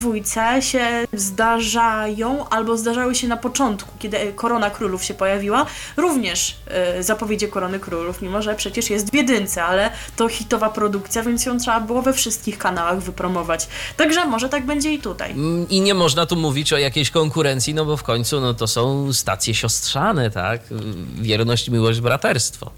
dwójce się zdarzają, albo zdarzały się na początku, kiedy Korona Królów się pojawiła, również zapowiedzi Korony Królów, mimo że przecież jest w jedynce, ale to hitowa produkcja, więc ją trzeba było we wszystkich kanałach wypromować. Także może tak będzie i tutaj. I nie można tu mówić o jakiejś konkurencji, no bo w końcu no to są stacje siostrzane, tak? Wierność, miłość, braterstwo.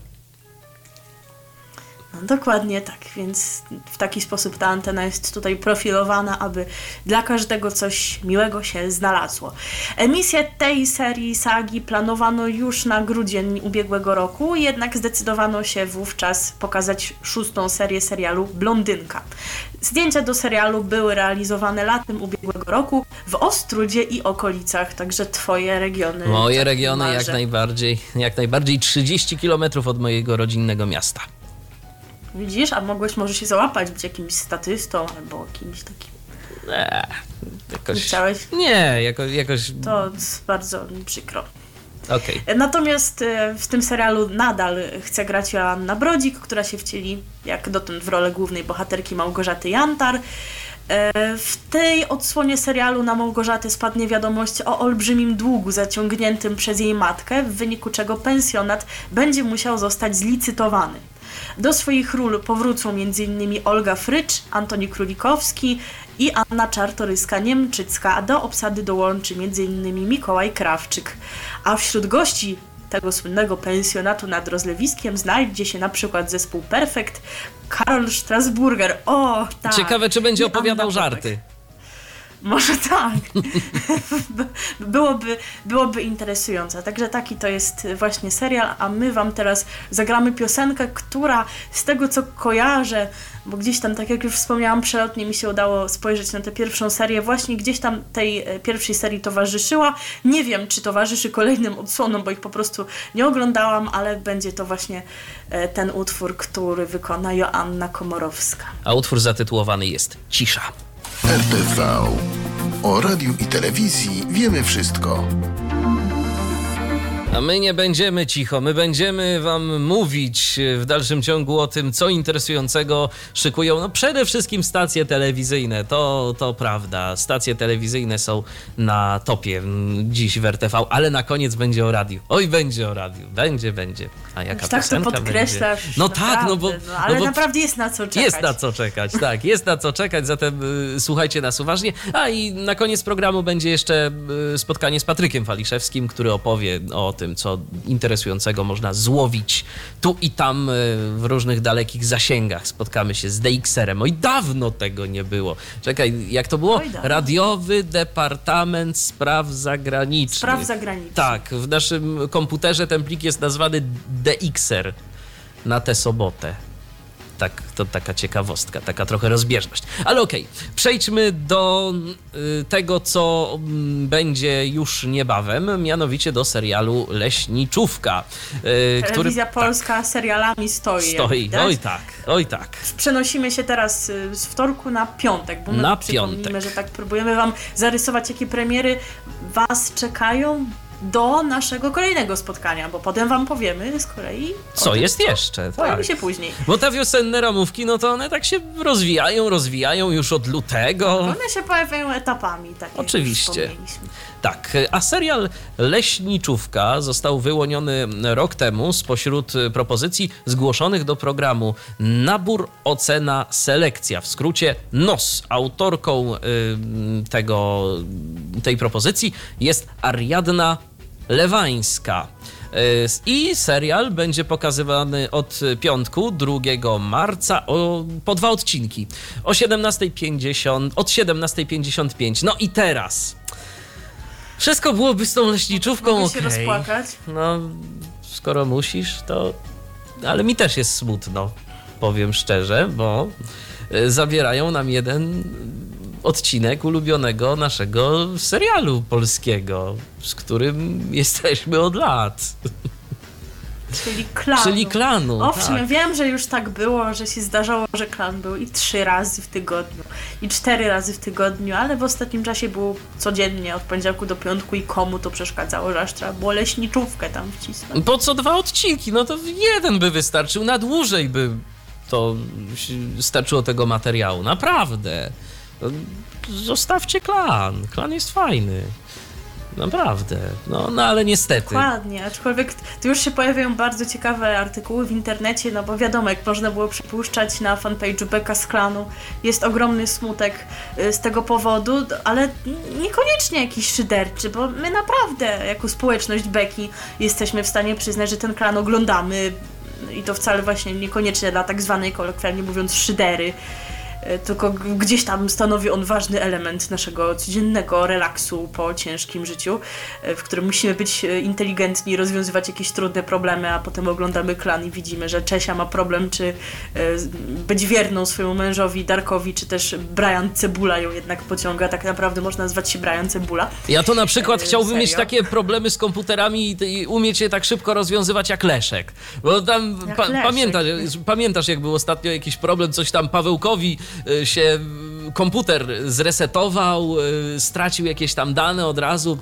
No, dokładnie tak, więc w taki sposób ta antena jest tutaj profilowana, aby dla każdego coś miłego się znalazło. Emisję tej serii sagi planowano już na grudzień ubiegłego roku, jednak zdecydowano się wówczas pokazać 6. serię serialu Blondynka. Zdjęcia do serialu były realizowane latem ubiegłego roku w Ostródzie i okolicach, także twoje regiony. Moje regiony jak najbardziej 30 km od mojego rodzinnego miasta. Widzisz, a mogłeś może się załapać, być jakimś statystą albo kimś takim. Jakoś... Nie chciałeś? Nie, jakoś... To bardzo mi przykro. Okay. Natomiast w tym serialu nadal chce grać Joanna Brodzik, która się wcieli jak dotąd w rolę głównej bohaterki Małgorzaty Jantar. W tej odsłonie serialu na Małgorzatę spadnie wiadomość o olbrzymim długu zaciągniętym przez jej matkę, w wyniku czego pensjonat będzie musiał zostać zlicytowany. Do swoich ról powrócą m.in. Olga Frycz, Antoni Królikowski i Anna Czartoryska-Niemczycka, a do obsady dołączy m.in. Mikołaj Krawczyk. A wśród gości tego słynnego pensjonatu nad Rozlewiskiem znajdzie się na przykład zespół Perfekt, Karol Strasburger. O, tak. Ciekawe, czy będzie opowiadał żarty. Może tak. byłoby interesujące. Także taki to jest właśnie serial, a my wam teraz zagramy piosenkę, która z tego co kojarzę, bo gdzieś tam, tak jak już wspomniałam, przelotnie mi się udało spojrzeć na tę pierwszą serię, właśnie gdzieś tam tej pierwszej serii towarzyszyła. Nie wiem, czy towarzyszy kolejnym odsłonom, bo ich po prostu nie oglądałam, ale będzie to właśnie ten utwór, który wykona Joanna Komorowska. A utwór zatytułowany jest Cisza. RTV. O radiu i telewizji wiemy wszystko. A my nie będziemy cicho, my będziemy wam mówić w dalszym ciągu o tym, co interesującego szykują przede wszystkim stacje telewizyjne, to prawda. Stacje telewizyjne są na topie dziś w RTV, ale na koniec będzie o radiu. Oj, będzie o radiu, będzie. A jaka tak piosenka to podkreślasz. będzie? No naprawdę, tak, bo ale naprawdę jest na co czekać. Jest na co czekać, tak, jest na co czekać, zatem słuchajcie nas uważnie. A i na koniec programu będzie jeszcze spotkanie z Patrykiem Waliszewskim, który opowie o tym, co interesującego można złowić tu i tam w różnych dalekich zasięgach. Spotkamy się z DXR-em. Oj, dawno tego nie było. Czekaj, jak to było? Radiowy Departament Spraw Zagranicznych. Spraw Zagranicznych. Tak, w naszym komputerze ten plik jest nazwany DXR na tę sobotę. Tak, to taka ciekawostka, taka trochę rozbieżność. Ale okej, przejdźmy do tego, co będzie już niebawem, mianowicie do serialu Leśniczówka. Telewizja Polska serialami stoi. Oj tak. Przenosimy się teraz z wtorku na piątek, bo my przypomnijmy, że tak próbujemy wam zarysować, jakie premiery was czekają do naszego kolejnego spotkania, bo potem wam powiemy z kolei co jest jeszcze. Pojawi się później. Bo te wiosenne ramówki, no to one tak się rozwijają już od lutego. One się pojawiają etapami, tak. Oczywiście. Tak, a serial Leśniczówka został wyłoniony rok temu spośród propozycji zgłoszonych do programu Nabór, Ocena, Selekcja, w skrócie NOS. Autorką tej propozycji jest Ariadna Lewańska. I serial będzie pokazywany od piątku, 2 marca, po 2 odcinki. O 17:50, od 17:55. No i teraz... Wszystko byłoby z tą leśniczówką Mogę się rozpłakać? No, skoro musisz, to... Ale mi też jest smutno, powiem szczerze, bo zabierają nam jeden odcinek ulubionego naszego serialu polskiego, z którym jesteśmy od lat. Czyli Klanu. Owszem, tak. Wiem, że już tak było, że się zdarzało, że Klan był i 3 razy w tygodniu, i 4 razy w tygodniu, ale w ostatnim czasie było codziennie, od poniedziałku do piątku i komu to przeszkadzało, że aż trzeba było leśniczówkę tam wcisnąć. Po co 2 odcinki? No to jeden by wystarczył, na dłużej by to starczyło tego materiału, naprawdę. Zostawcie klan. Klan jest fajny. Naprawdę. No ale niestety. Dokładnie, aczkolwiek tu już się pojawiają bardzo ciekawe artykuły w internecie, no bo wiadomo, jak można było przypuszczać na fanpage'u Beka z klanu, jest ogromny smutek z tego powodu, ale niekoniecznie jakiś szyderczy, bo my naprawdę jako społeczność Beki jesteśmy w stanie przyznać, że ten klan oglądamy i to wcale właśnie niekoniecznie dla tak zwanej, kolokwialnie mówiąc, szydery, tylko gdzieś tam stanowi on ważny element naszego codziennego relaksu po ciężkim życiu, w którym musimy być inteligentni, rozwiązywać jakieś trudne problemy, a potem oglądamy klan i widzimy, że Czesia ma problem, czy być wierną swojemu mężowi Darkowi, czy też Brian Cebula ją jednak pociąga. Tak naprawdę można nazwać się Brian Cebula. Ja to na przykład chciałbym serio? mieć takie problemy z komputerami i umieć je tak szybko rozwiązywać jak Leszek. Bo tam Leszek. Pamiętasz, jak był ostatnio jakiś problem, coś tam Pawełkowi się komputer zresetował, stracił jakieś tam dane od razu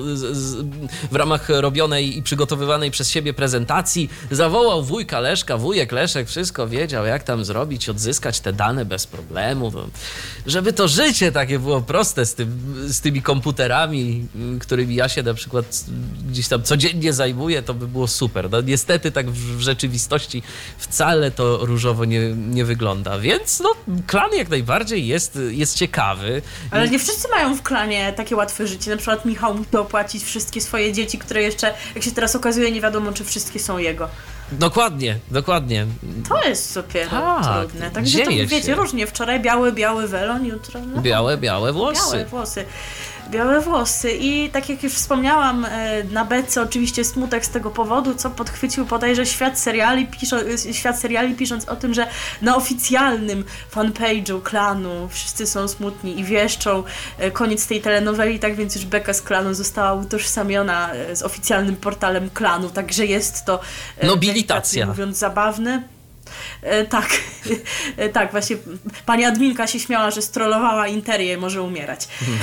w ramach robionej i przygotowywanej przez siebie prezentacji. Zawołał wujka Leszka, wujek Leszek wszystko wiedział, jak tam zrobić, odzyskać te dane bez problemu. Żeby to życie takie było proste z tymi komputerami, którymi ja się na przykład gdzieś tam codziennie zajmuję, to by było super. No niestety tak w rzeczywistości wcale to różowo nie wygląda. Więc klan jak najbardziej jest ciekawy. Ale nie wszyscy mają w klanie takie łatwe życie. Na przykład Michał musi opłacić wszystkie swoje dzieci, które jeszcze, jak się teraz okazuje, nie wiadomo, czy wszystkie są jego. Dokładnie. To jest dopiero trudne. Także to dzieje wiecie, się. różnie. Wczoraj biały welon, jutro Białe włosy. Białe włosy. I tak jak już wspomniałam, na Bece oczywiście smutek z tego powodu, co podchwycił bodajże świat seriali, pisząc o tym, że na oficjalnym fanpage'u klanu wszyscy są smutni i wieszczą koniec tej telenoweli, tak więc już Beka z klanu została utożsamiona z oficjalnym portalem klanu, także jest to nobilitacja, mówiąc, zabawne. Tak, tak, właśnie pani adminka się śmiała, że strollowała Interię i może umierać.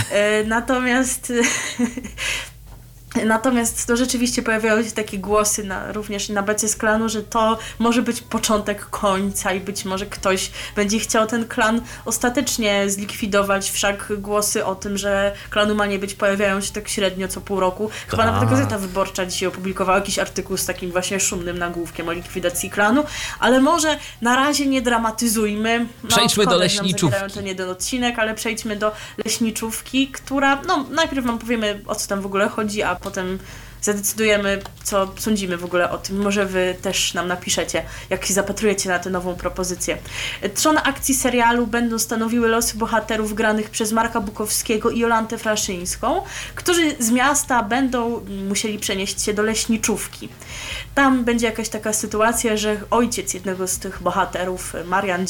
Natomiast to rzeczywiście pojawiały się takie głosy również na Bece z klanu, że to może być początek końca i być może ktoś będzie chciał ten klan ostatecznie zlikwidować. Wszak głosy o tym, że klanu ma nie być, pojawiają się tak średnio co pół roku. Chyba nawet Gazeta Wyborcza dzisiaj opublikowała jakiś artykuł z takim właśnie szumnym nagłówkiem o likwidacji klanu, ale może na razie nie dramatyzujmy. Przejdźmy do leśniczówki. To nie ten odcinek, ale przejdźmy do leśniczówki, która, najpierw wam powiemy, o co tam w ogóle chodzi, a potem zadecydujemy, co sądzimy w ogóle o tym. Może wy też nam napiszecie, jak się zapatrujecie na tę nową propozycję. Trzon akcji serialu będą stanowiły losy bohaterów granych przez Marka Bukowskiego i Jolantę Fraszyńską, którzy z miasta będą musieli przenieść się do leśniczówki. Tam będzie jakaś taka sytuacja, że ojciec jednego z tych bohaterów, Marian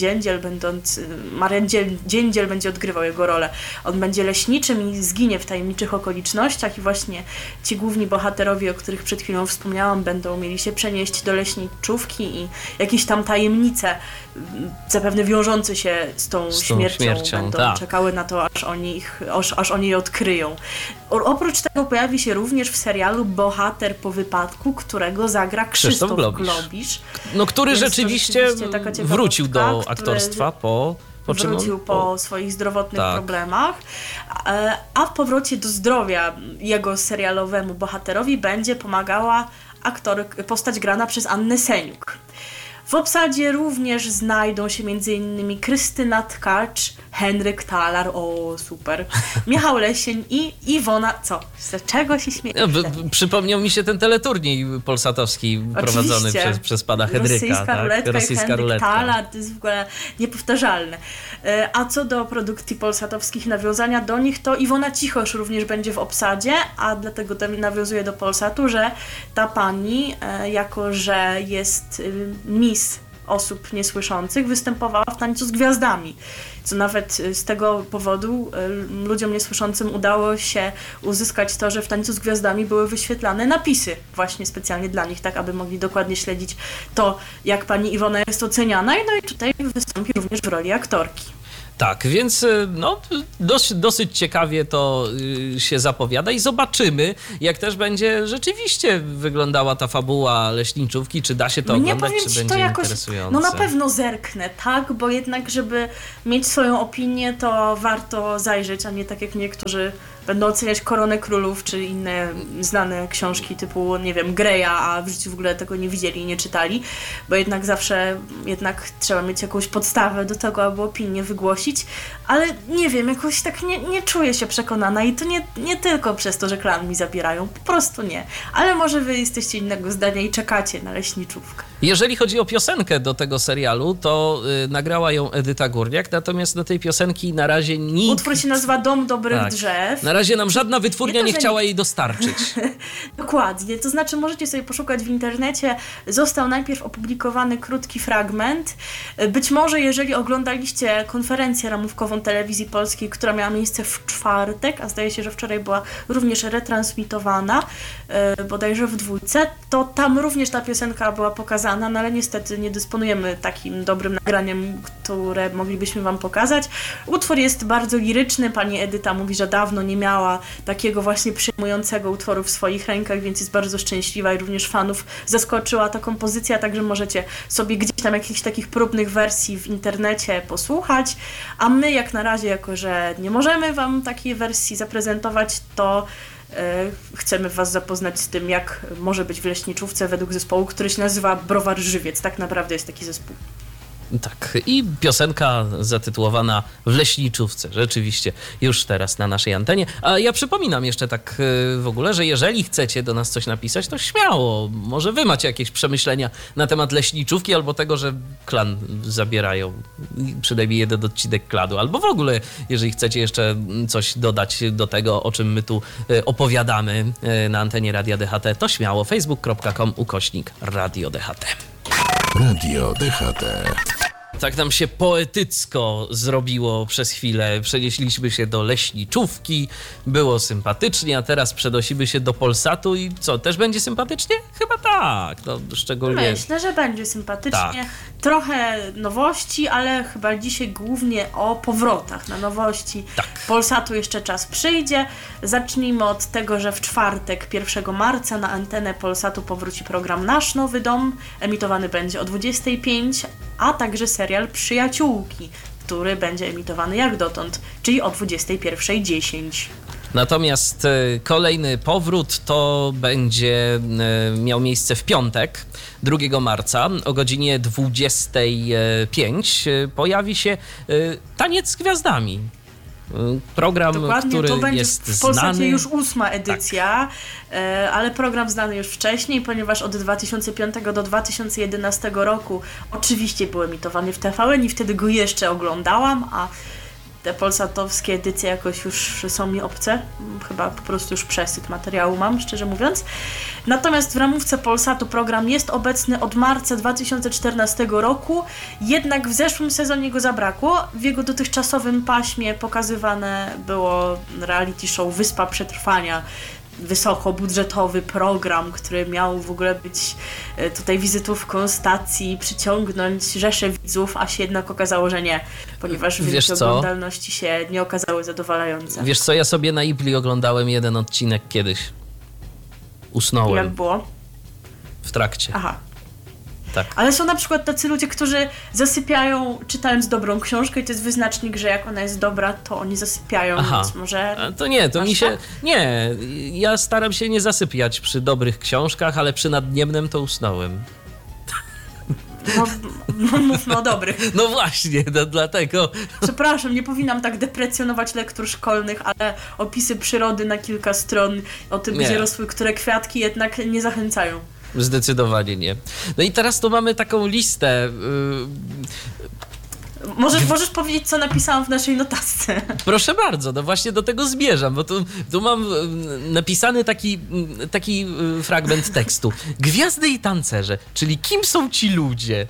Dziędziel będzie odgrywał jego rolę. On będzie leśniczym i zginie w tajemniczych okolicznościach i właśnie ci główni bohaterowie, o których przed chwilą wspomniałam, będą mieli się przenieść do leśniczówki i jakieś tam tajemnice, zapewne wiążące się z tą śmiercią będą czekały na to, aż oni je odkryją. Oprócz tego pojawi się również w serialu bohater po wypadku, którego zagra Krzysztof Globisz. Który rzeczywiście wrócił do aktorstwa wrócił po swoich zdrowotnych problemach, a w powrocie do zdrowia jego serialowemu bohaterowi będzie pomagała postać grana przez Annę Seniuk. W obsadzie również znajdą się m.in. Krystyna Tkacz, Henryk Talar, super, Michał Lesień i Iwona... Co? Z czego się śmieje? Przypomniał mi się ten teleturniej polsatowski prowadzony przez pana Henryka. Rosyjska ruletka. Talar, to jest w ogóle niepowtarzalne. A co do produkcji polsatowskich, nawiązania do nich, to Iwona Cichosz również będzie w obsadzie, a dlatego nawiązuje do Polsatu, że ta pani, jako że jest Miss osób niesłyszących, występowała w Tańcu z Gwiazdami, co nawet z tego powodu ludziom niesłyszącym udało się uzyskać to, że w Tańcu z Gwiazdami były wyświetlane napisy właśnie specjalnie dla nich, tak aby mogli dokładnie śledzić to, jak pani Iwona jest oceniana, i tutaj wystąpi również w roli aktorki. Tak, więc no, dosyć ciekawie to się zapowiada i zobaczymy, jak też będzie rzeczywiście wyglądała ta fabuła leśniczówki, czy da się to oglądać, czy będzie interesujące. No na pewno zerknę, tak, bo jednak, żeby mieć swoją opinię, to warto zajrzeć, a nie tak jak niektórzy będą oceniać Koronę Królów, czy inne znane książki typu, nie wiem, Greya, a w życiu w ogóle tego nie widzieli i nie czytali, bo jednak zawsze trzeba mieć jakąś podstawę do tego, aby opinię wygłosić, ale nie wiem, jakoś tak nie czuję się przekonana i to nie tylko przez to, że klan mi zabierają, po prostu nie. Ale może wy jesteście innego zdania i czekacie na leśniczówkę. Jeżeli chodzi o piosenkę do tego serialu, to nagrała ją Edyta Górniak, natomiast do tej piosenki na razie nikt... Utwór się nazywa Dom Dobrych Drzew. Na razie nam żadna wytwórnia nie chciała jej dostarczyć. Dokładnie, to znaczy możecie sobie poszukać w internecie. Został najpierw opublikowany krótki fragment. Być może jeżeli oglądaliście konferencję ramówkową Telewizji Polskiej, która miała miejsce w czwartek, a zdaje się, że wczoraj była również retransmitowana, bodajże w 2, to tam również ta piosenka była pokazana, no ale niestety nie dysponujemy takim dobrym nagraniem, które moglibyśmy wam pokazać. Utwór jest bardzo liryczny, pani Edyta mówi, że dawno nie miała takiego właśnie przejmującego utworu w swoich rękach, więc jest bardzo szczęśliwa i również fanów zaskoczyła ta kompozycja, także możecie sobie gdzieś tam jakichś takich próbnych wersji w internecie posłuchać, a my jak na razie, jako że nie możemy wam takiej wersji zaprezentować, to chcemy was zapoznać z tym, jak może być w leśniczówce według zespołu, który się nazywa Browar Żywiec. Tak naprawdę jest taki zespół. Tak, i piosenka zatytułowana W leśniczówce, rzeczywiście już teraz na naszej antenie. A ja przypominam jeszcze tak w ogóle, że jeżeli chcecie do nas coś napisać, to śmiało, może wy macie jakieś przemyślenia na temat leśniczówki albo tego, że klan zabierają, przynajmniej jeden odcinek klanu, albo w ogóle, jeżeli chcecie jeszcze coś dodać do tego, o czym my tu opowiadamy na antenie Radia DHT, to śmiało, facebook.com/Radio DHT. Radio DHT. Tak nam się poetycko zrobiło przez chwilę. Przenieśliśmy się do leśniczówki, było sympatycznie, a teraz przenosimy się do Polsatu i co, też będzie sympatycznie? Chyba tak, no szczególnie... Myślę, że będzie sympatycznie. Tak. Trochę nowości, ale chyba dzisiaj głównie o powrotach na nowości. Tak. Polsatu jeszcze czas przyjdzie. Zacznijmy od tego, że w czwartek, 1 marca na antenę Polsatu powróci program Nasz Nowy Dom. Emitowany będzie o 25, a także serial Przyjaciółki, który będzie emitowany jak dotąd, czyli o 21:10. Natomiast kolejny powrót to będzie miał miejsce w piątek, 2 marca o godzinie 25. Pojawi się Taniec z Gwiazdami. Program, dokładnie, który to będzie jest w Polsacie znany. już 8. edycja, tak. Ale program znany już wcześniej, ponieważ od 2005 do 2011 roku oczywiście był emitowany w TVN i wtedy go jeszcze oglądałam, a te polsatowskie edycje jakoś już są mi obce. Chyba po prostu już przesyt materiału mam, szczerze mówiąc. Natomiast w ramówce Polsatu program jest obecny od marca 2014 roku, jednak w zeszłym sezonie go zabrakło. W jego dotychczasowym paśmie pokazywane było reality show Wyspa Przetrwania. Wysokobudżetowy program, który miał w ogóle być tutaj wizytówką stacji, przyciągnąć rzesze widzów, a się jednak okazało, że nie, ponieważ wyniki oglądalności się nie okazały zadowalające. Wiesz co, ja sobie na Ibli oglądałem jeden odcinek kiedyś. Usnąłem. Jak było? W trakcie. Aha. Tak. Ale są na przykład tacy ludzie, którzy zasypiają czytając dobrą książkę i to jest wyznacznik, że jak ona jest dobra, to oni zasypiają, więc może... To nie, to mi się... Tak? Nie, ja staram się nie zasypiać przy dobrych książkach, ale przy Nadniemnem to usnąłem. No mówmy o dobrych. No właśnie, no dlatego... Przepraszam, nie powinnam tak deprecjonować lektur szkolnych, ale opisy przyrody na kilka stron o tym, gdzie rosły które kwiatki, jednak nie zachęcają. Zdecydowanie nie. No i teraz tu mamy taką listę. Możesz powiedzieć, co napisałam w naszej notatce. Proszę bardzo, no właśnie do tego zmierzam, bo tu mam napisany taki fragment tekstu. Gwiazdy i tancerze, czyli kim są ci ludzie?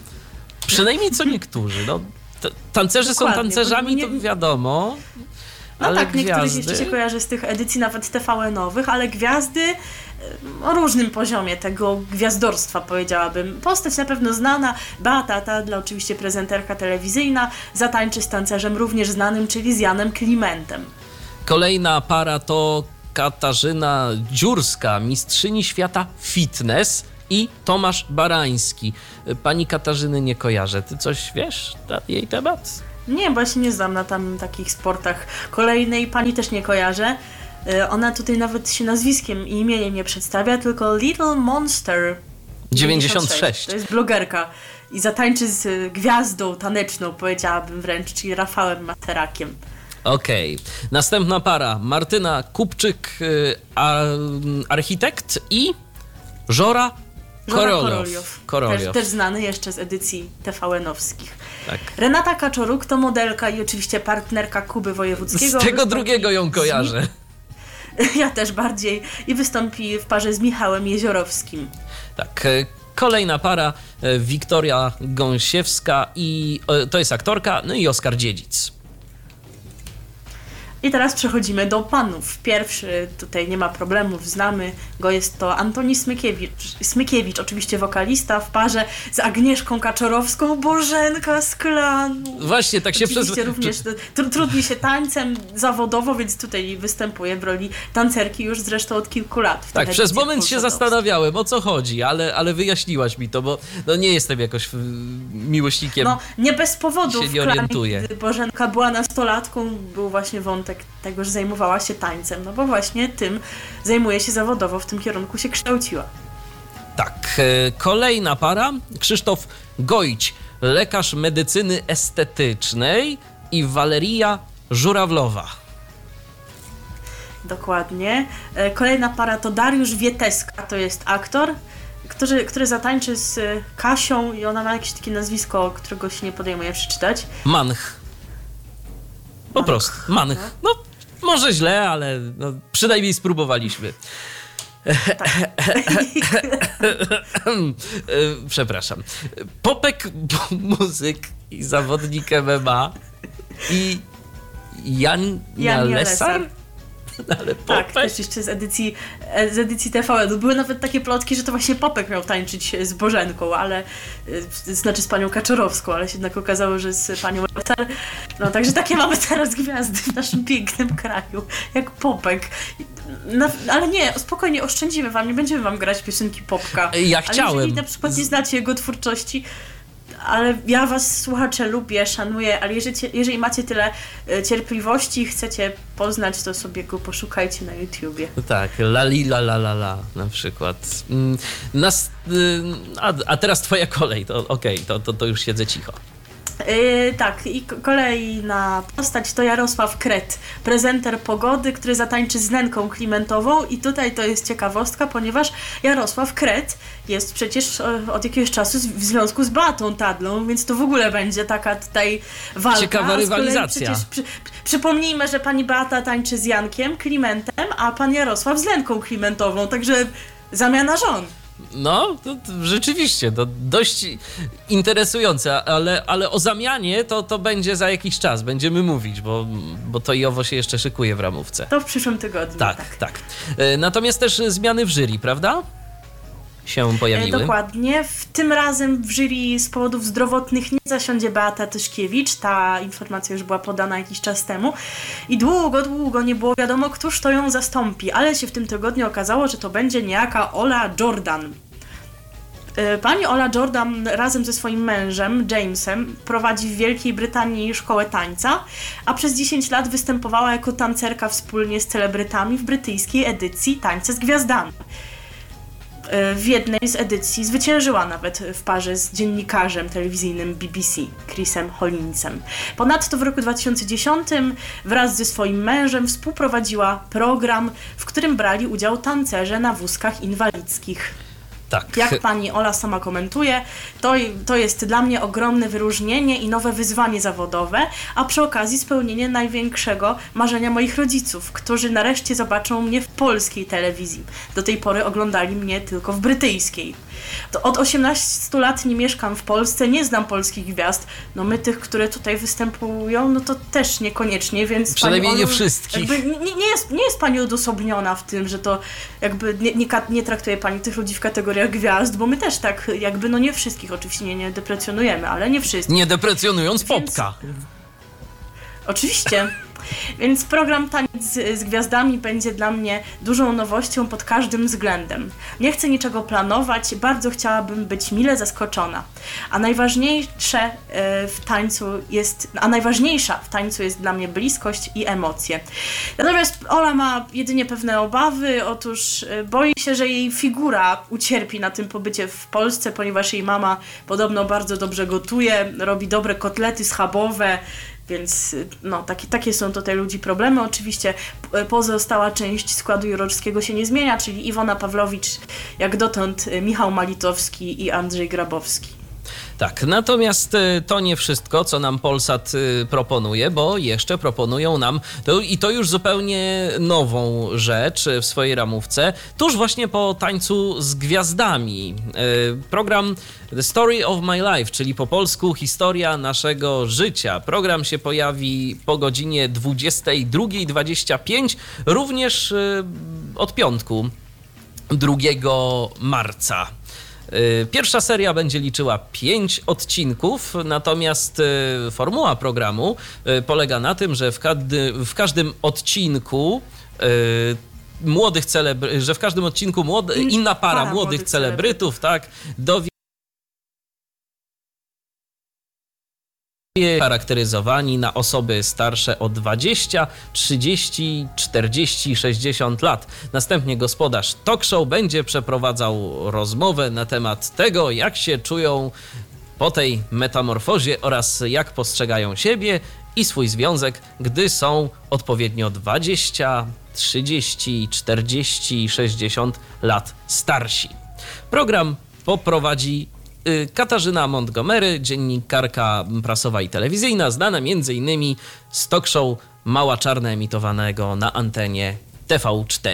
Przynajmniej co niektórzy. No, tancerze są tancerzami, to wiadomo. No ale tak, niektórych gwiazdy? jeszcze się kojarzy z tych edycji nawet TVN-owych, ale gwiazdy o różnym poziomie tego gwiazdorstwa, powiedziałabym. Postać na pewno znana, Beata Tadla, oczywiście prezenterka telewizyjna, zatańczy z tancerzem również znanym, czyli z Janem Klimentem. Kolejna para to Katarzyna Dziurska, mistrzyni świata fitness, i Tomasz Barański. Pani Katarzyny nie kojarzę. Ty coś wiesz na jej temat? Nie, bo ja się nie znam na takich sportach. Kolejnej pani też nie kojarzę. Ona tutaj nawet się nazwiskiem i imieniem nie przedstawia, tylko Little Monster 96. To jest blogerka i zatańczy z gwiazdą taneczną, powiedziałabym wręcz, czyli Rafałem Materakiem. Okej. Następna para. Martyna Kupczyk, architekt, i Żora Koroliow. Też znany jeszcze z edycji TVN-owskich. Tak. Renata Kaczoruk to modelka i oczywiście partnerka Kuby Wojewódzkiego. Z tego drugiego ją kojarzę. Ja też bardziej. I wystąpi w parze z Michałem Jeziorowskim. Tak. Kolejna para, Wiktoria Gąsiewska, i to jest aktorka, no i Oskar Dziedzic. I teraz przechodzimy do panów. Pierwszy, tutaj nie ma problemów, znamy go, jest to Antoni Smykiewicz, oczywiście wokalista, w parze z Agnieszką Kaczorowską, Bożenka z Klanu. Właśnie, tak się oczywiście również trudni się tańcem zawodowo, więc tutaj występuje w roli tancerki już zresztą od kilku lat. Tak, przez moment się zastanawiałem, o co chodzi, ale wyjaśniłaś mi to, bo no nie jestem jakoś miłośnikiem. No, nie bez powodu się nie orientuję. Gdy Bożenka była nastolatką, był właśnie wątek tego, że zajmowała się tańcem, no bo właśnie tym zajmuje się zawodowo, w tym kierunku się kształciła. Tak, kolejna para, Krzysztof Gojć, lekarz medycyny estetycznej, i Waleria Żurawlowa. Dokładnie. Kolejna para to Dariusz Wieteska, to jest aktor, który zatańczy z Kasią i ona ma jakieś takie nazwisko, którego się nie podejmuje przeczytać. Manch. Po prostu, Manch. No, może źle, ale no, przynajmniej spróbowaliśmy. Przepraszam. Popek, muzyk i zawodnik MMA, i Jan Lesar? Ale tak, też jeszcze z edycji TVN. Były nawet takie plotki, że to właśnie Popek miał tańczyć z Bożenką, ale znaczy z panią Kaczorowską, ale się jednak okazało, że z panią Lesar. No także takie mamy teraz gwiazdy w naszym pięknym kraju, jak Popek. No, ale nie, spokojnie, oszczędzimy wam, nie będziemy wam grać piosenki Popka. Ja chciałem. Ale jeżeli na przykład nie znacie jego twórczości, ale ja was, słuchacze, lubię, szanuję, ale jeżeli macie tyle cierpliwości i chcecie poznać, to sobie go poszukajcie na YouTubie. Tak, la na przykład. A teraz twoja kolej, to okej, to już siedzę cicho. Tak, i kolejna postać to Jarosław Kret, prezenter pogody, który zatańczy z Nenką Klimentową, i tutaj to jest ciekawostka, ponieważ Jarosław Kret jest przecież od jakiegoś czasu w związku z Beatą Tadlą, więc to w ogóle będzie taka tutaj walka. Ciekawa rywalizacja. Przypomnijmy, że pani Beata tańczy z Jankiem Klimentem, a pan Jarosław z Lenką Klimentową, także zamiana żon. No, to rzeczywiście, to dość interesujące, ale o zamianie to będzie za jakiś czas, będziemy mówić, bo to i owo się jeszcze szykuje w ramówce. To w przyszłym tygodniu. Tak. Natomiast też zmiany w jury, prawda? Się pojawiły. Dokładnie. Tym razem w jury z powodów zdrowotnych nie zasiądzie Beata Tyszkiewicz. Ta informacja już była podana jakiś czas temu. I długo nie było wiadomo, któż to ją zastąpi. Ale się w tym tygodniu okazało, że to będzie niejaka Ola Jordan. Pani Ola Jordan razem ze swoim mężem, Jamesem, prowadzi w Wielkiej Brytanii szkołę tańca, a przez 10 lat występowała jako tancerka wspólnie z celebrytami w brytyjskiej edycji Tańce z Gwiazdami. W jednej z edycji zwyciężyła nawet w parze z dziennikarzem telewizyjnym BBC, Chrisem Hollinsem. Ponadto w roku 2010 wraz ze swoim mężem współprowadziła program, w którym brali udział tancerze na wózkach inwalidzkich. Tak. Jak pani Ola sama komentuje, to jest dla mnie ogromne wyróżnienie i nowe wyzwanie zawodowe, a przy okazji spełnienie największego marzenia moich rodziców, którzy nareszcie zobaczą mnie w polskiej telewizji. Do tej pory oglądali mnie tylko w brytyjskiej. To od 18 lat nie mieszkam w Polsce, nie znam polskich gwiazd. No my tych, które tutaj występują, no to też niekoniecznie, więc przynajmniej pani Olu, nie wszystkich. nie jest pani odosobniona w tym, że to jakby nie traktuje pani tych ludzi w kategoriach gwiazd, bo my też tak jakby, no nie wszystkich oczywiście nie deprecjonujemy, ale nie wszystkich. Nie deprecjonując Popka. Oczywiście. Więc program Taniec z Gwiazdami będzie dla mnie dużą nowością pod każdym względem. Nie chcę niczego planować, bardzo chciałabym być mile zaskoczona. A najważniejsza w tańcu jest dla mnie bliskość i emocje. Natomiast Ola ma jedynie pewne obawy, otóż boi się, że jej figura ucierpi na tym pobycie w Polsce, ponieważ jej mama podobno bardzo dobrze gotuje, robi dobre kotlety schabowe. Więc no, takie są tutaj ludzi problemy. Oczywiście pozostała część składu jurorskiego się nie zmienia, czyli Iwona Pawłowicz, jak dotąd Michał Malitowski i Andrzej Grabowski. Tak, natomiast to nie wszystko, co nam Polsat proponuje, bo jeszcze proponują nam, i to już zupełnie nową rzecz w swojej ramówce, tuż właśnie po Tańcu z Gwiazdami. Program The Story of My Life, czyli po polsku Historia naszego życia. Program się pojawi po godzinie 22:25, również od piątku, 2 marca. Pierwsza seria będzie liczyła 5 odcinków, natomiast formuła programu polega na tym, że w każdym odcinku inna para młodych celebrytów, tak, charakteryzowani na osoby starsze o 20, 30, 40, 60 lat. Następnie gospodarz talk show będzie przeprowadzał rozmowę na temat tego, jak się czują po tej metamorfozie oraz jak postrzegają siebie i swój związek, gdy są odpowiednio 20, 30, 40, 60 lat starsi. Program poprowadzi Katarzyna Montgomery, dziennikarka prasowa i telewizyjna, znana m.in. z talk show Mała Czarna emitowanego na antenie TV4.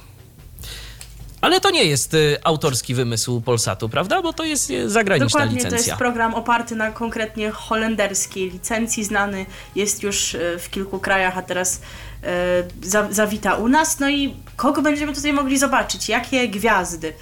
Ale to nie jest autorski wymysł Polsatu, prawda? Bo to jest zagraniczna licencja. To jest program oparty na konkretnie holenderskiej licencji. Znany jest już w kilku krajach, a teraz zawita u nas. No i kogo będziemy tutaj mogli zobaczyć? Jakie gwiazdy?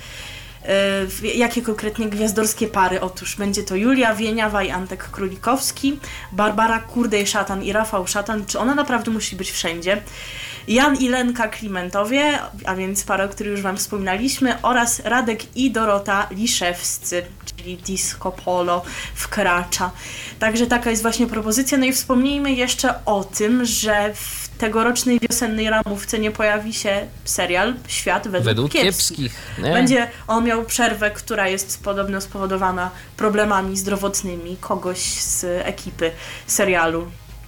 Jakie konkretnie gwiazdorskie pary? Otóż będzie to Julia Wieniawa i Antek Królikowski, Barbara Kurdej-Szatan i Rafał Szatan. Czy ona naprawdę musi być wszędzie? Jan i Lenka Klimentowie, a więc para, o której już wam wspominaliśmy, oraz Radek i Dorota Liszewscy, czyli Disco Polo wkracza. Także taka jest właśnie propozycja. No i wspomnijmy jeszcze o tym, że w tegorocznej wiosennej ramówce nie pojawi się serial Świat według kiepskich. Będzie on miał przerwę, która jest podobno spowodowana problemami zdrowotnymi kogoś z ekipy serialu.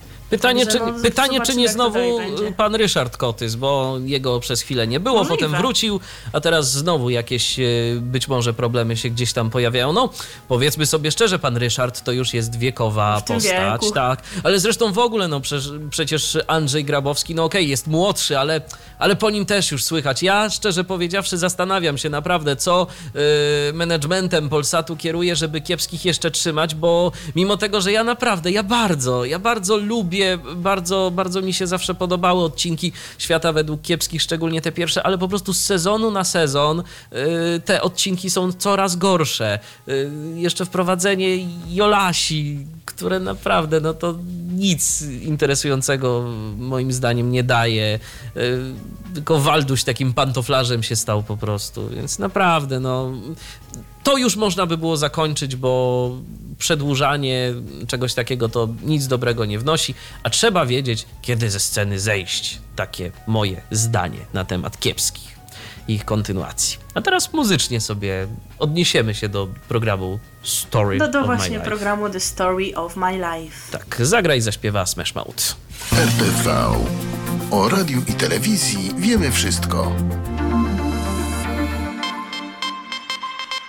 Pytanie, czy nie znowu pan Ryszard Kotys, bo jego przez chwilę nie było, Możliwe. Potem wrócił, a teraz znowu jakieś być może problemy się gdzieś tam pojawiają. No, powiedzmy sobie szczerze, pan Ryszard to już jest wiekowa postać, wieku. Tak, ale zresztą w ogóle, no przecież Andrzej Grabowski, no okej, jest młodszy, ale po nim też już słychać. Ja szczerze powiedziawszy zastanawiam się naprawdę, co managementem Polsatu kieruje, żeby kiepskich jeszcze trzymać, bo mimo tego, że ja bardzo lubię, bardzo mi się zawsze podobały odcinki Świata według kiepskich, szczególnie te pierwsze, ale po prostu z sezonu na sezon te odcinki są coraz gorsze. Jeszcze wprowadzenie Jolasi, które naprawdę, no to nic interesującego moim zdaniem nie daje. Tylko Walduś takim pantoflarzem się stał po prostu, więc naprawdę, no to już można by było zakończyć, bo przedłużanie czegoś takiego to nic dobrego nie wnosi, a trzeba wiedzieć, kiedy ze sceny zejść. Takie moje zdanie na temat kiepskich i ich kontynuacji. A teraz muzycznie sobie odniesiemy się do programu Story of My właśnie Life. programu The Story of My Life. Tak, zagra i zaśpiewa Smash Mouth. RTV. O radiu i telewizji wiemy wszystko.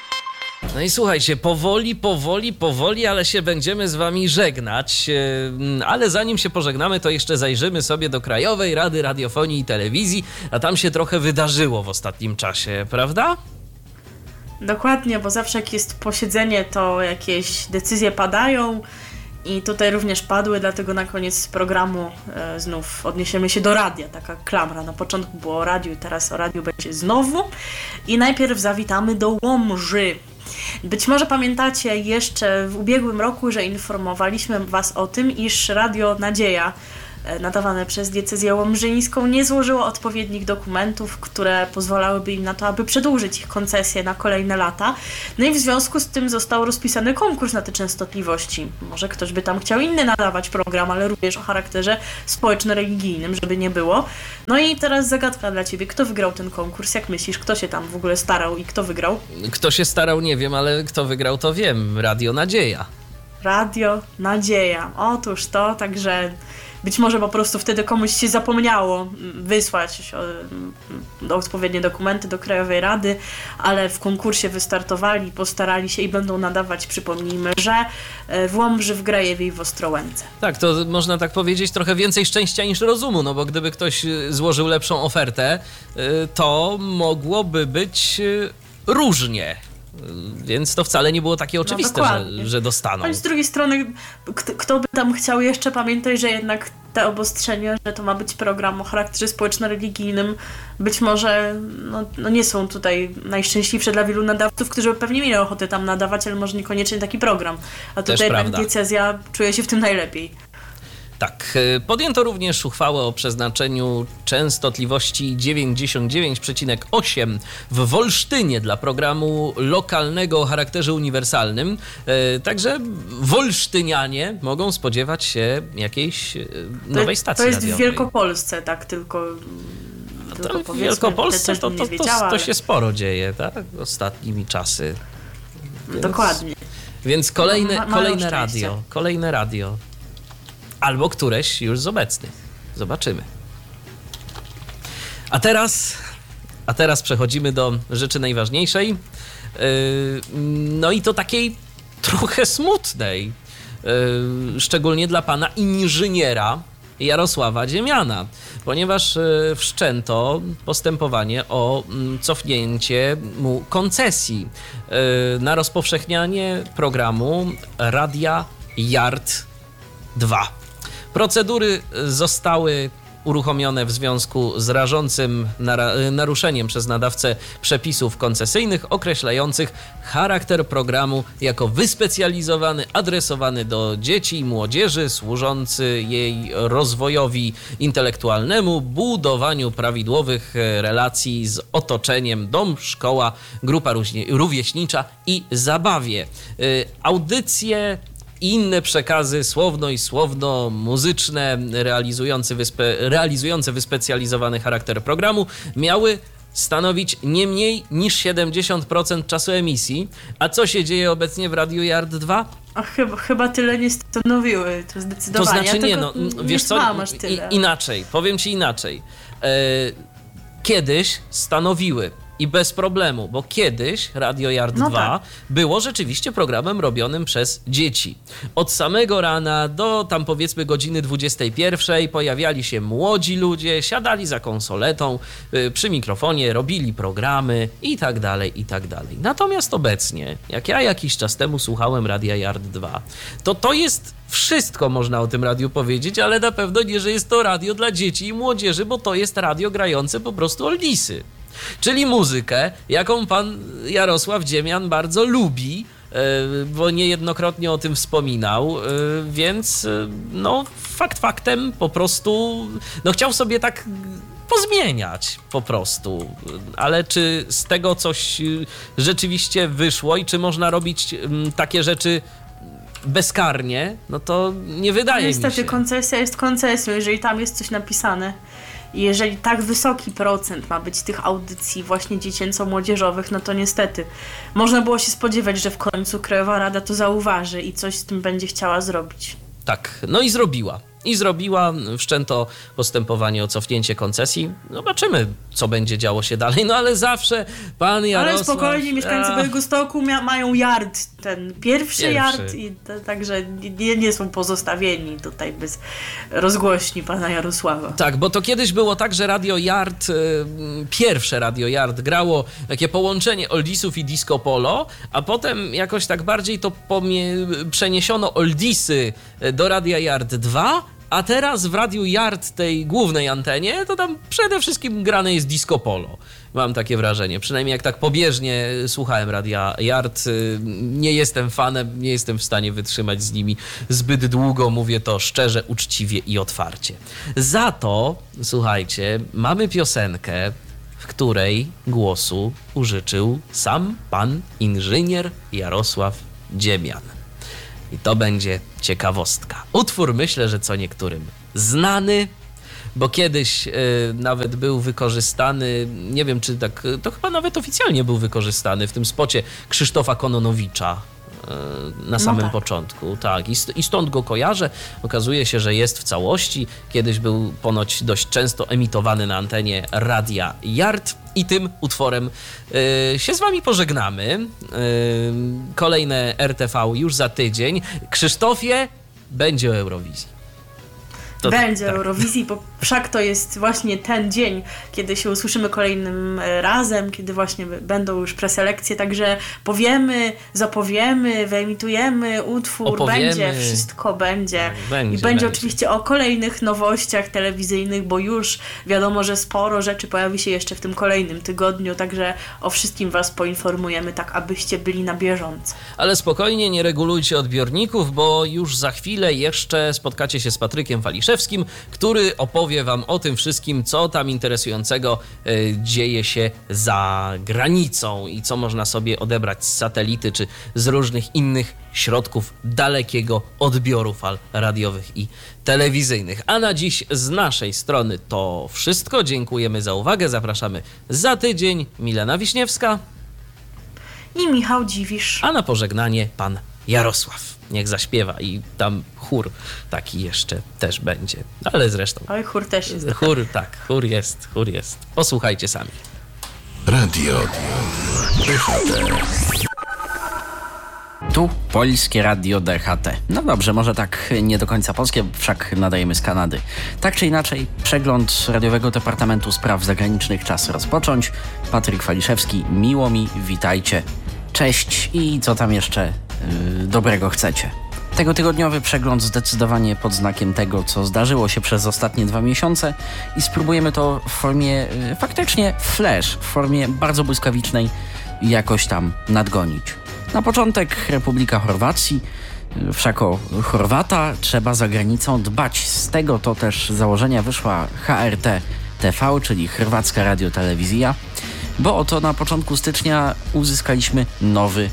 No i słuchajcie, powoli, ale się będziemy z wami żegnać. Ale zanim się pożegnamy, to jeszcze zajrzymy sobie do Krajowej Rady Radiofonii i Telewizji, a tam się trochę wydarzyło w ostatnim czasie, prawda? Dokładnie, bo zawsze jak jest posiedzenie, to jakieś decyzje padają i tutaj również padły, dlatego na koniec programu znów odniesiemy się do radia, taka klamra. Na początku było o radiu, teraz o radiu będzie znowu i najpierw zawitamy do Łomży. Być może pamiętacie jeszcze w ubiegłym roku, że informowaliśmy Was o tym, iż Radio Nadzieja nadawane przez diecezję łomżyńską nie złożyło odpowiednich dokumentów, które pozwalałyby im na to, aby przedłużyć ich koncesję na kolejne lata. No i w związku z tym został rozpisany konkurs na te częstotliwości. Może ktoś by tam chciał inny nadawać program, ale również o charakterze społeczno-religijnym, żeby nie było. No i teraz zagadka dla Ciebie. Kto wygrał ten konkurs? Jak myślisz, kto się tam w ogóle starał i kto wygrał? Kto się starał, nie wiem, ale kto wygrał, to wiem. Radio Nadzieja. Radio Nadzieja. Otóż to, także być może po prostu wtedy komuś się zapomniało wysłać odpowiednie dokumenty do Krajowej Rady, ale w konkursie wystartowali, postarali się i będą nadawać, przypomnijmy, że w Łomży, w Grajewie i w Ostrołęce. Tak, to można tak powiedzieć, trochę więcej szczęścia niż rozumu, no bo gdyby ktoś złożył lepszą ofertę, to mogłoby być różnie. Więc to wcale nie było takie oczywiste, że dostaną. Ale z drugiej strony, kto by tam chciał jeszcze pamiętać, że jednak te obostrzenia, że to ma być program o charakterze społeczno-religijnym, być może no nie są tutaj najszczęśliwsze dla wielu nadawców, którzy pewnie mieli ochotę tam nadawać, ale może niekoniecznie taki program. A tutaj jednak diecezja czuje się w tym najlepiej. Tak, podjęto również uchwałę o przeznaczeniu częstotliwości 99,8 w Wolsztynie dla programu lokalnego o charakterze uniwersalnym. Także wolsztynianie mogą spodziewać się jakiejś nowej stacji radiowej. To jest w Wielkopolsce, tak tylko w Wielkopolsce to się sporo dzieje, tak? Ostatnimi czasy. Dokładnie. Więc kolejne radio. Albo któreś już z obecnych. Zobaczymy. A teraz przechodzimy do rzeczy najważniejszej. No i to takiej trochę smutnej. Szczególnie dla pana inżyniera Jarosława Dziemiana, ponieważ wszczęto postępowanie o cofnięcie mu koncesji na rozpowszechnianie programu Radia Yard 2. Procedury zostały uruchomione w związku z rażącym naruszeniem przez nadawcę przepisów koncesyjnych określających charakter programu jako wyspecjalizowany, adresowany do dzieci i młodzieży, służący jej rozwojowi intelektualnemu, budowaniu prawidłowych relacji z otoczeniem, dom, szkoła, grupa rówieśnicza i zabawie. Audycje i inne przekazy słowno i słowno-muzyczne realizujące wyspecjalizowany charakter programu miały stanowić nie mniej niż 70% czasu emisji. A co się dzieje obecnie w Radiu Yard 2? A chyba tyle nie stanowiły, to zdecydowanie. To znaczy nie, no wiesz co, inaczej, powiem ci inaczej. Kiedyś stanowiły i bez problemu, bo kiedyś Radio Yard 2 było rzeczywiście programem robionym przez dzieci. Od samego rana do tam powiedzmy godziny 21 pojawiali się młodzi ludzie, siadali za konsoletą, przy mikrofonie, robili programy i tak dalej, i tak dalej. Natomiast obecnie, jak ja jakiś czas temu słuchałem Radia Yard 2, to jest wszystko można o tym radiu powiedzieć, ale na pewno nie, że jest to radio dla dzieci i młodzieży, bo to jest radio grające po prostu oldiesy. Czyli muzykę, jaką pan Jarosław Dziemian bardzo lubi, bo niejednokrotnie o tym wspominał, więc no fakt faktem po prostu chciał sobie tak pozmieniać po prostu. Ale czy z tego coś rzeczywiście wyszło i czy można robić takie rzeczy bezkarnie, no to nie wydaje mi się. Niestety koncesja jest koncesją, jeżeli tam jest coś napisane. I jeżeli tak wysoki procent ma być tych audycji właśnie dziecięco-młodzieżowych, no to niestety można było się spodziewać, że w końcu Krajowa Rada to zauważy i coś z tym będzie chciała zrobić. Tak, no i zrobiła. i zrobiła. Wszczęto postępowanie o cofnięcie koncesji. Zobaczymy, co będzie działo się dalej, no ale zawsze pan Jarosław... Ale spokojnie, mieszkańcy Białegostoku mają yard, ten pierwszy yard, i także nie są pozostawieni tutaj bez rozgłośni pana Jarosława. Tak, bo to kiedyś było tak, że Radio Yard, pierwsze Radio Yard grało takie połączenie oldiesów i disco polo, a potem jakoś tak bardziej to przeniesiono oldiesy do Radia Yard 2, a teraz w Radiu Yard, tej głównej antenie, to tam przede wszystkim grane jest disco polo. Mam takie wrażenie. Przynajmniej jak tak pobieżnie słuchałem Radia Yard, nie jestem fanem, nie jestem w stanie wytrzymać z nimi zbyt długo. Mówię to szczerze, uczciwie i otwarcie. Za to, słuchajcie, mamy piosenkę, w której głosu użyczył sam pan inżynier Jarosław Dziemian. I to będzie ciekawostka. Utwór myślę, że co niektórym znany, bo kiedyś nawet był wykorzystany, nie wiem czy tak, to chyba nawet oficjalnie był wykorzystany w tym spocie Krzysztofa Kononowicza na samym początku. Tak, i stąd go kojarzę. Okazuje się, że jest w całości. Kiedyś był ponoć dość często emitowany na antenie Radia Yard i tym utworem się z wami pożegnamy. Kolejne RTV już za tydzień. Krzysztofie, będzie o Eurowizji. Będzie Eurowizji, bo wszak to jest właśnie ten dzień, kiedy się usłyszymy kolejnym razem, kiedy właśnie będą już preselekcje, także powiemy, zapowiemy, wyemitujemy utwór, opowiemy. Wszystko będzie. Będzie, I będzie oczywiście o kolejnych nowościach telewizyjnych, bo już wiadomo, że sporo rzeczy pojawi się jeszcze w tym kolejnym tygodniu, także o wszystkim was poinformujemy, tak abyście byli na bieżąco. Ale spokojnie, nie regulujcie odbiorników, bo już za chwilę jeszcze spotkacie się z Patrykiem Waliszewskim, który opowie wam o tym wszystkim, co tam interesującego dzieje się za granicą i co można sobie odebrać z satelity czy z różnych innych środków dalekiego odbioru fal radiowych i telewizyjnych. A na dziś z naszej strony to wszystko. Dziękujemy za uwagę. Zapraszamy za tydzień. Milena Wiśniewska i Michał Dziwisz. A na pożegnanie pan Jarosław. Niech zaśpiewa i tam chór taki jeszcze też będzie. Ale zresztą... Oj, chór też jest. Chór jest. Posłuchajcie sami. Radio DHT. Tu Polskie Radio DHT. No dobrze, może tak nie do końca polskie, wszak nadajemy z Kanady. Tak czy inaczej, przegląd Radiowego Departamentu Spraw Zagranicznych czas rozpocząć. Patryk Waliszewski, miło mi, witajcie. Cześć i co tam jeszcze dobrego chcecie. Tegotygodniowy przegląd zdecydowanie pod znakiem tego, co zdarzyło się przez ostatnie 2 miesiące i spróbujemy to w formie faktycznie flash, w formie bardzo błyskawicznej jakoś tam nadgonić. Na początek Republika Chorwacji. Wszak o Chorwata trzeba za granicą dbać. Z tego to też założenia wyszła HRT TV, czyli Chorwacka Radiotelewizja, bo oto na początku stycznia uzyskaliśmy nowy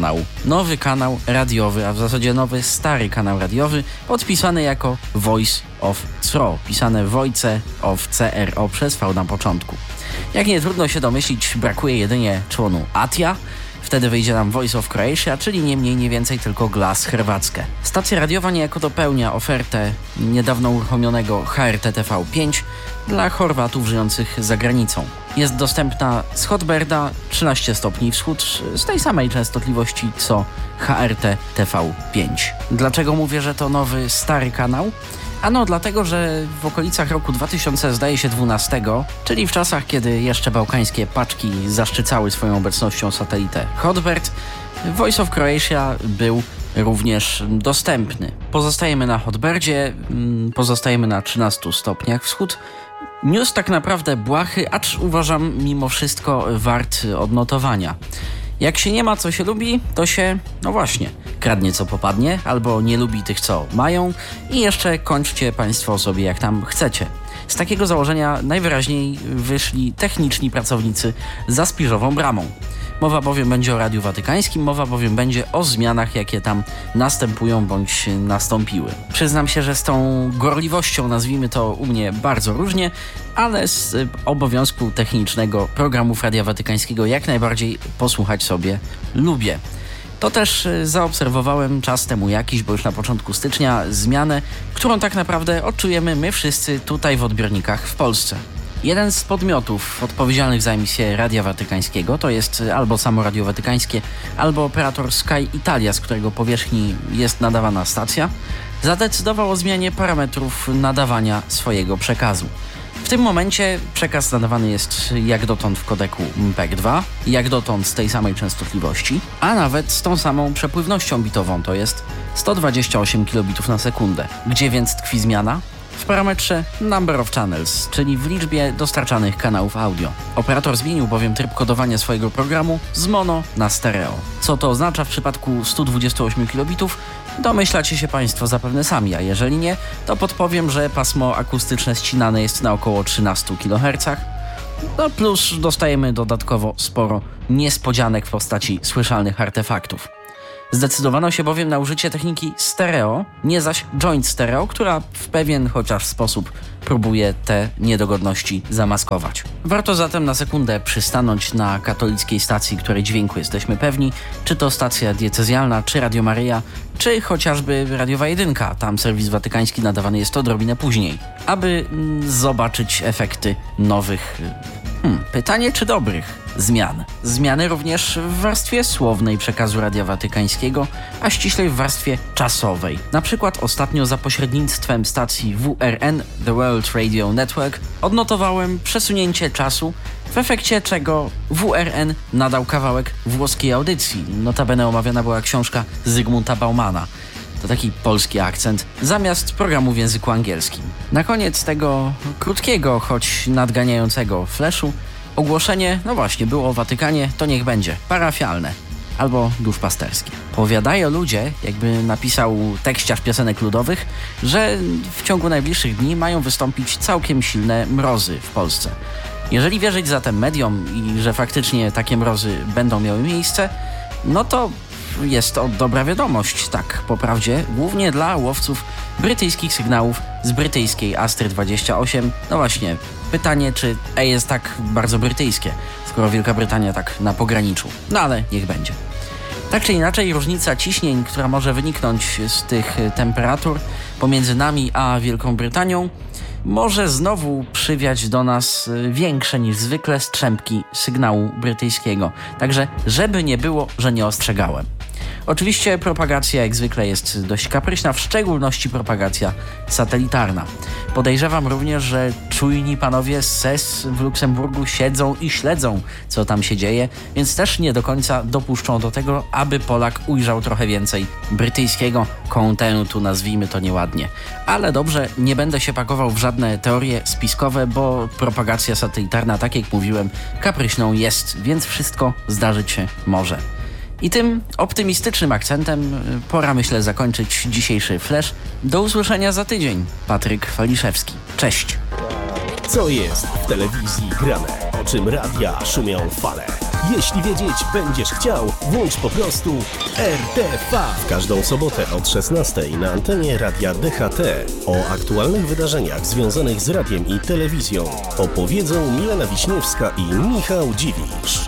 kanał radiowy, a w zasadzie nowy stary kanał radiowy, podpisany jako Voice of CRO, pisane Voice of CRO przez V na początku. Jak nie trudno się domyślić, brakuje jedynie członu ATIA. Wtedy wyjdzie nam Voice of Croatia, czyli nie mniej, nie więcej tylko Glas Chorwackie. Stacja radiowa niejako dopełnia ofertę niedawno uruchomionego HRT TV5 dla Chorwatów żyjących za granicą. Jest dostępna z Hotberda 13 stopni wschód z tej samej częstotliwości co HRT TV5. Dlaczego mówię, że to nowy, stary kanał? Ano dlatego, że w okolicach roku 2012, czyli w czasach, kiedy jeszcze bałkańskie paczki zaszczycały swoją obecnością satelitę Hotbird, Voice of Croatia był również dostępny. Pozostajemy na Hotbirdzie, pozostajemy na 13 stopniach wschód. News tak naprawdę błahy, acz uważam mimo wszystko wart odnotowania. Jak się nie ma, co się lubi, to się, no właśnie, kradnie co popadnie, albo nie lubi tych, co mają i jeszcze kończcie państwo sobie jak tam chcecie. Z takiego założenia najwyraźniej wyszli techniczni pracownicy za spiżową bramą. Mowa bowiem będzie o Radiu Watykańskim, mowa bowiem będzie o zmianach, jakie tam następują bądź nastąpiły. Przyznam się, że z tą gorliwością, nazwijmy to u mnie bardzo różnie, ale z obowiązku technicznego programów Radia Watykańskiego jak najbardziej posłuchać sobie lubię. to też zaobserwowałem czas temu jakiś, bo już na początku stycznia, zmianę, którą tak naprawdę odczujemy my wszyscy tutaj w odbiornikach w Polsce. Jeden z podmiotów odpowiedzialnych za emisję Radia Watykańskiego to jest albo samo Radio Watykańskie, albo operator Sky Italia, z którego powierzchni jest nadawana stacja, zadecydował o zmianie parametrów nadawania swojego przekazu. W tym momencie przekaz nadawany jest jak dotąd w kodeku MPEG-2, jak dotąd z tej samej częstotliwości, a nawet z tą samą przepływnością bitową, to jest 128 kilobitów na sekundę. Gdzie więc tkwi zmiana? W parametrze Number of Channels, czyli w liczbie dostarczanych kanałów audio. Operator zmienił bowiem tryb kodowania swojego programu z mono na stereo. Co to oznacza w przypadku 128 kilobitów? Domyślacie się Państwo zapewne sami, a jeżeli nie, to podpowiem, że pasmo akustyczne ścinane jest na około 13 kHz, no plus dostajemy dodatkowo sporo niespodzianek w postaci słyszalnych artefaktów. Zdecydowano się bowiem na użycie techniki stereo, nie zaś joint stereo, która w pewien chociaż sposób próbuje te niedogodności zamaskować. Warto zatem na sekundę przystanąć na katolickiej stacji, której dźwięku jesteśmy pewni, czy to stacja diecezjalna, czy Radio Maryja, czy chociażby Radiowa Jedynka, tam serwis watykański nadawany jest odrobinę później, aby zobaczyć efekty nowych, pytanie czy dobrych zmian. Zmiany również w warstwie słownej przekazu Radia Watykańskiego, a ściślej w warstwie czasowej. Na przykład ostatnio za pośrednictwem stacji WRN, The World Radio Network, odnotowałem przesunięcie czasu, w efekcie czego WRN nadał kawałek włoskiej audycji. Notabene omawiana była książka Zygmunta Baumana. To taki polski akcent, zamiast programu w języku angielskim. Na koniec tego krótkiego, choć nadganiającego flashu, ogłoszenie, no właśnie, było o Watykanie, to niech będzie parafialne albo duszpasterskie. Powiadają ludzie, jakby napisał tekściarz piosenek ludowych, że w ciągu najbliższych dni mają wystąpić całkiem silne mrozy w Polsce. Jeżeli wierzyć zatem mediom i że faktycznie takie mrozy będą miały miejsce, no to jest to dobra wiadomość, tak po prawdzie, głównie dla łowców brytyjskich sygnałów z brytyjskiej Astry 28. No właśnie, pytanie, czy jest tak bardzo brytyjskie, skoro Wielka Brytania tak na pograniczu. No ale niech będzie. Tak czy inaczej, różnica ciśnień, która może wyniknąć z tych temperatur pomiędzy nami a Wielką Brytanią, może znowu przywiać do nas większe niż zwykle strzępki sygnału brytyjskiego. Także żeby nie było, że nie ostrzegałem. Oczywiście propagacja jak zwykle jest dość kapryśna, w szczególności propagacja satelitarna. Podejrzewam również, że czujni panowie z SES w Luksemburgu siedzą i śledzą, co tam się dzieje, więc też nie do końca dopuszczą do tego, aby Polak ujrzał trochę więcej brytyjskiego kontentu, nazwijmy to nieładnie. Ale dobrze, nie będę się pakował w żadne teorie spiskowe, bo propagacja satelitarna, tak jak mówiłem, kapryśną jest, więc wszystko zdarzyć się może. I tym optymistycznym akcentem pora, myślę, zakończyć dzisiejszy flash. Do usłyszenia za tydzień. Patryk Waliszewski. Cześć. Co jest w telewizji grane? O czym radia szumią fale? Jeśli wiedzieć będziesz chciał, włącz po prostu RTV. W każdą sobotę od 16 na antenie Radia DHT o aktualnych wydarzeniach związanych z radiem i telewizją opowiedzą Milena Wiśniewska i Michał Dziwisz.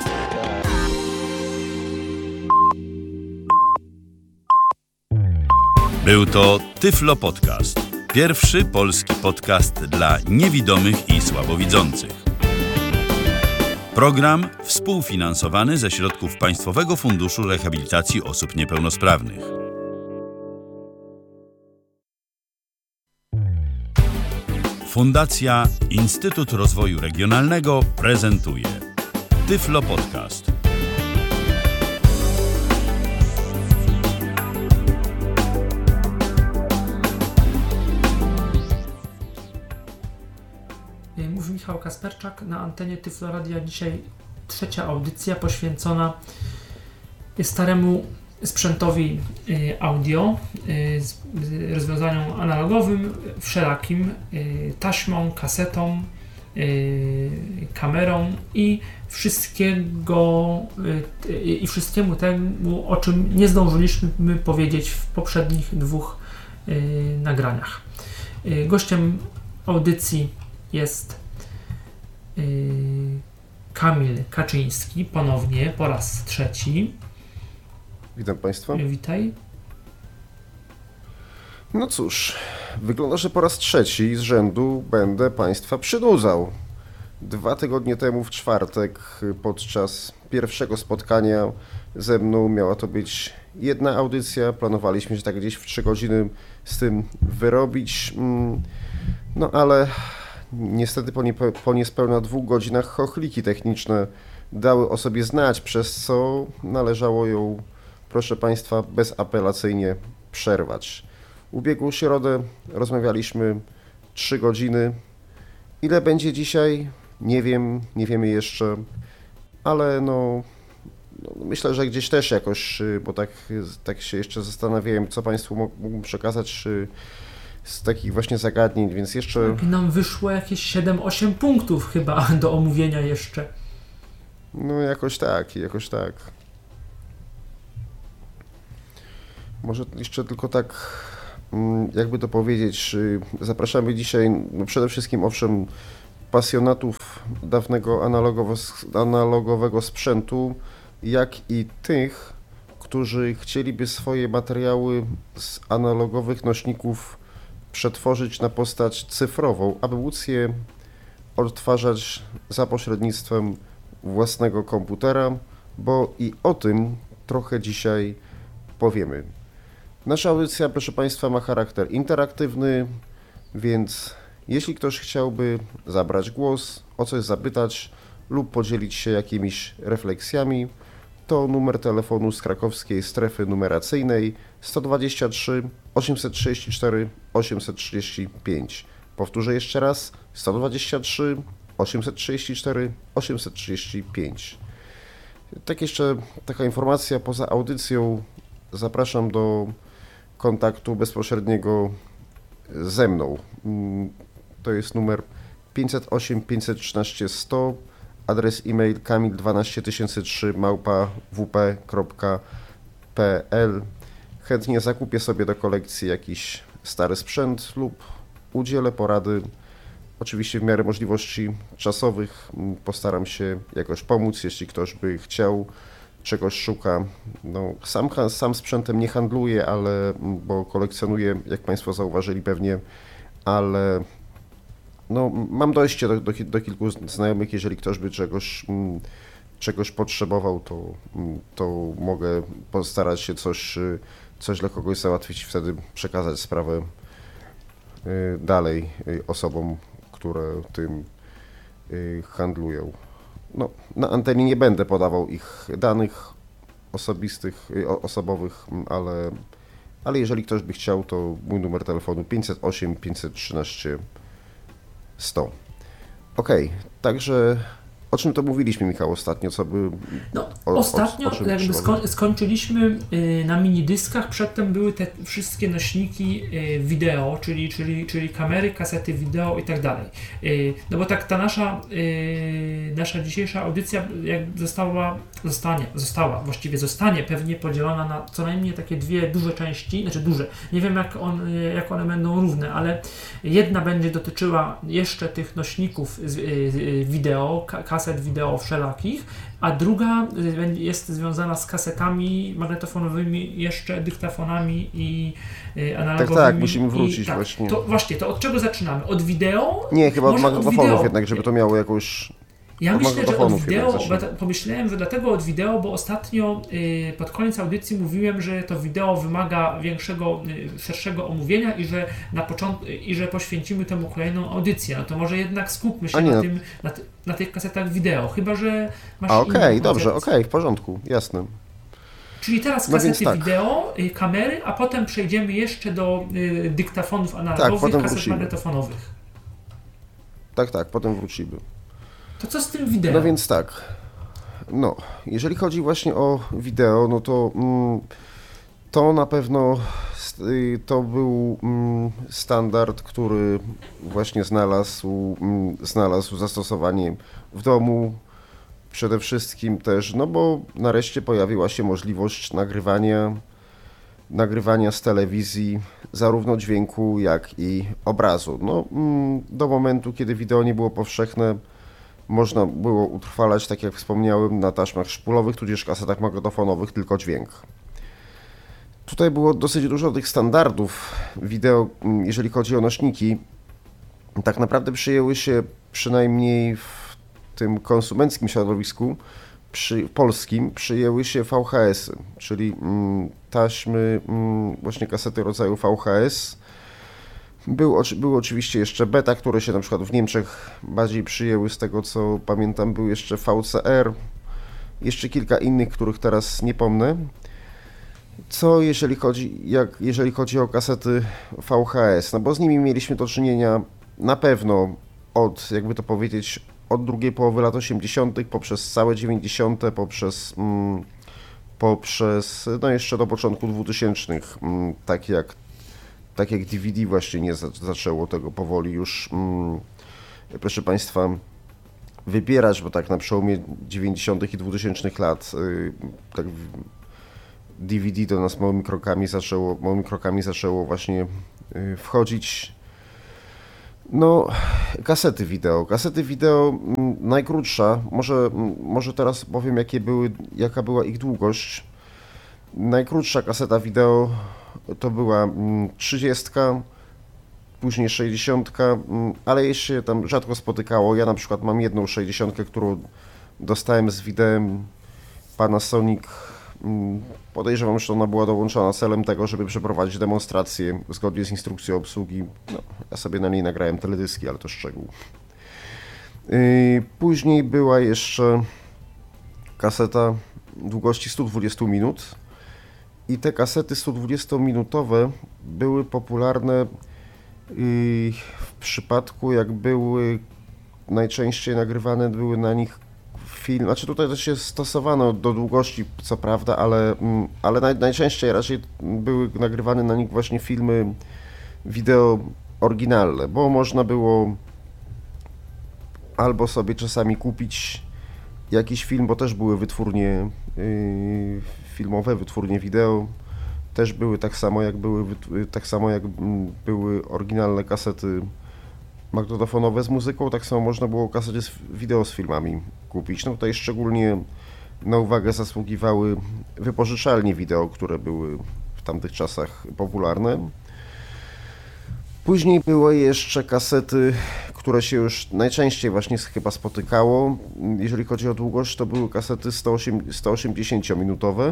Był to Tyflo Podcast. Pierwszy polski podcast dla niewidomych i słabowidzących. Program współfinansowany ze środków Państwowego Funduszu Rehabilitacji Osób Niepełnosprawnych. Fundacja Instytut Rozwoju Regionalnego prezentuje Tyflo Podcast. Mówi Michał Kasperczak na antenie Tyflo Radia. Dzisiaj trzecia audycja poświęcona staremu sprzętowi audio, rozwiązaniom analogowym, wszelakim, taśmą, kasetą, kamerą i wszystkiemu temu, o czym nie zdążyliśmy powiedzieć w poprzednich dwóch nagraniach. Gościem audycji jest Kamil Kaczyński, ponownie, po raz trzeci. Witam Państwa. Witaj. No cóż, wygląda, że po raz trzeci z rzędu będę Państwa przynudzał. 2 tygodnie temu w czwartek podczas pierwszego spotkania ze mną miała to być jedna audycja. Planowaliśmy się tak gdzieś w 3 godziny z tym wyrobić. No ale niestety po niespełna 2 godzinach chochliki techniczne dały o sobie znać, przez co należało ją, proszę Państwa, bezapelacyjnie przerwać. Ubiegłą środę rozmawialiśmy 3 godziny. Ile będzie dzisiaj? Nie wiem, nie wiemy jeszcze, ale no myślę, że gdzieś też jakoś, bo tak się jeszcze zastanawiałem, co Państwu mógłbym przekazać z takich właśnie zagadnień, więc jeszcze... Nam wyszło jakieś 7-8 punktów chyba do omówienia jeszcze. No jakoś tak. Może jeszcze tylko tak, jakby to powiedzieć, zapraszamy dzisiaj przede wszystkim owszem pasjonatów dawnego analogowego sprzętu, jak i tych, którzy chcieliby swoje materiały z analogowych nośników przetworzyć na postać cyfrową, aby móc je odtwarzać za pośrednictwem własnego komputera, bo i o tym trochę dzisiaj powiemy. Nasza audycja, proszę Państwa, ma charakter interaktywny, więc jeśli ktoś chciałby zabrać głos, o coś zapytać lub podzielić się jakimiś refleksjami, to numer telefonu z krakowskiej strefy numeracyjnej 123 834 835. Powtórzę jeszcze raz, 123 834 835. Tak jeszcze taka informacja, poza audycją zapraszam do kontaktu bezpośredniego ze mną. To jest numer 508 513 100, adres e-mail kamil12003@wp.pl. Chętnie zakupię sobie do kolekcji jakiś stary sprzęt lub udzielę porady. Oczywiście w miarę możliwości czasowych postaram się jakoś pomóc, jeśli ktoś by chciał, czegoś szuka. No, sam sprzętem nie handluję, bo kolekcjonuję, jak Państwo zauważyli pewnie, ale no, mam dojście do kilku znajomych. Jeżeli ktoś by czegoś potrzebował, to mogę postarać się coś dla kogoś załatwić i wtedy przekazać sprawę dalej osobom, które tym handlują. No, na antenie nie będę podawał ich danych osobistych, osobowych, ale jeżeli ktoś by chciał, to mój numer telefonu 508 513 100. Okej, także o czym to mówiliśmy, Michał, ostatnio? Ostatnio skończyliśmy na minidyskach, przedtem były te wszystkie nośniki wideo, czyli kamery, kasety wideo i tak dalej. No bo tak ta nasza dzisiejsza audycja zostanie pewnie podzielona na co najmniej takie 2 duże części, znaczy duże, nie wiem jak one będą równe, ale jedna będzie dotyczyła jeszcze tych nośników wideo, kaset wideo wszelakich, a druga jest związana z kasetami magnetofonowymi, jeszcze dyktafonami i analogowymi. Tak, musimy wrócić właśnie. To od czego zaczynamy? Od wideo? Nie, chyba od magnetofonów jednak, żeby to miało jakąś... Ja myślę, że od wideo, pomyślałem, że dlatego od wideo, bo ostatnio pod koniec audycji mówiłem, że to wideo wymaga szerszego omówienia i że poświęcimy temu kolejną audycję. No to może jednak skupmy się na tych kasetach wideo, chyba że masz Okej, dobrze, w porządku, jasne. Czyli teraz kasety wideo, kamery, a potem przejdziemy jeszcze do dyktafonów analogowych, kaset magnetofonowych. Tak, potem wrócimy. To co z tym wideo? No więc tak, jeżeli chodzi właśnie o wideo, no to na pewno to był standard, który właśnie znalazł zastosowanie w domu, przede wszystkim też, bo nareszcie pojawiła się możliwość nagrywania z telewizji zarówno dźwięku, jak i obrazu. Do momentu, kiedy wideo nie było powszechne, można było utrwalać, tak jak wspomniałem, na taśmach szpulowych, tudzież kasetach magnetofonowych tylko dźwięk. Tutaj było dosyć dużo tych standardów wideo, jeżeli chodzi o nośniki. Tak naprawdę przyjęły się, przynajmniej w tym konsumenckim środowisku polskim, przyjęły się VHS-y, czyli taśmy, właśnie kasety rodzaju VHS. Był oczywiście jeszcze beta, które się na przykład w Niemczech bardziej przyjęły, z tego co pamiętam był jeszcze VCR, jeszcze kilka innych, których teraz nie pomnę. Co jeżeli chodzi o kasety VHS, no bo z nimi mieliśmy do czynienia na pewno od, jakby to powiedzieć, od drugiej połowy lat 80. poprzez całe 90., poprzez no jeszcze do początku 2000, tak jak DVD właśnie nie zaczęło tego powoli już, proszę Państwa, wybierać, bo tak na przełomie 90. i 2000 lat tak DVD do nas małymi krokami zaczęło właśnie wchodzić. No, kasety wideo najkrótsza, może teraz powiem jaka była ich długość. Najkrótsza kaseta wideo to była 30, później 60, ale jeszcze się tam rzadko spotykało. Ja na przykład mam jedną 60, którą dostałem z widem Panasonic. Podejrzewam, że ona była dołączona celem tego, żeby przeprowadzić demonstrację zgodnie z instrukcją obsługi. No, ja sobie na niej nagrałem teledyski, ale to szczegół. Później była jeszcze kaseta długości 120 minut i te kasety 120-minutowe były popularne w przypadku, jak były najczęściej nagrywane, były na nich film, znaczy tutaj też się stosowano do długości, co prawda, ale najczęściej raczej były nagrywane na nich właśnie filmy wideo oryginalne, bo można było albo sobie czasami kupić jakiś film, bo też były wytwórnie filmowe, wytwórnie wideo, też były tak samo jak były oryginalne kasety magnetofonowe z muzyką, tak samo można było kasety wideo z filmami kupić. No tutaj szczególnie na uwagę zasługiwały wypożyczalnie wideo, które były w tamtych czasach popularne. Później były jeszcze kasety, które się już najczęściej właśnie chyba spotykało. Jeżeli chodzi o długość, to były kasety 180-minutowe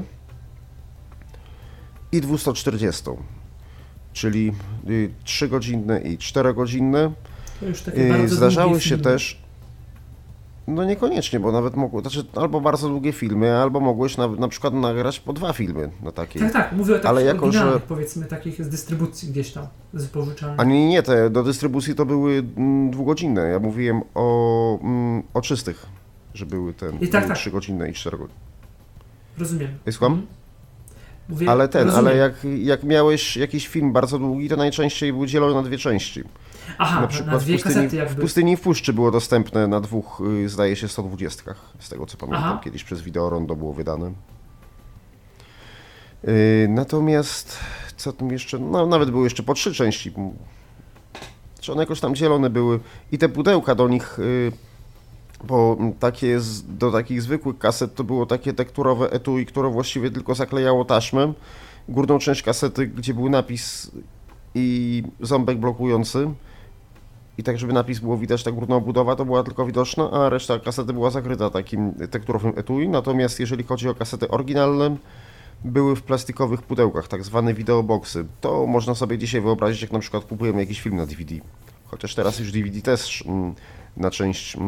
i 240, czyli 3-godzinne i 4-godzinne. To już takie bardzo Zdarzały się filmy. też, no niekoniecznie, bo nawet albo bardzo długie filmy, albo mogłeś na przykład nagrać po 2 filmy na takiej. Tak, mówię o takich ale jako, oryginalnych, powiedzmy, takich z dystrybucji gdzieś tam, z wypożyczalni. A nie, te do dystrybucji to były 2-godzinne, ja mówiłem o czystych, że były I tak. 3-godzinne i 4-godzinne. Rozumiem. Słucham? Mówię, Ale rozumiem. jak miałeś jakiś film bardzo długi, to najczęściej był dzielony na 2 części. Aha, Na przykład na 2 kasety w jakby. Pustyni i w Puszczy było dostępne na 2, zdaje się, 120, z tego co pamiętam, Aha. kiedyś przez Videorondo było wydane. Natomiast, co tam jeszcze, no nawet były jeszcze po 3 części, czy one jakoś tam dzielone były i te pudełka do nich, bo do takich zwykłych kaset to było takie tekturowe etui, które właściwie tylko zaklejało taśmę, górną część kasety, gdzie był napis i ząbek blokujący. I tak, żeby napis było widać, ta górna obudowa to była tylko widoczna, a reszta kasety była zakryta takim tekturowym etui. Natomiast jeżeli chodzi o kasety oryginalne, były w plastikowych pudełkach, tak zwane videoboxy. To można sobie dzisiaj wyobrazić, jak na przykład kupujemy jakiś film na DVD. Chociaż teraz już DVD też na część,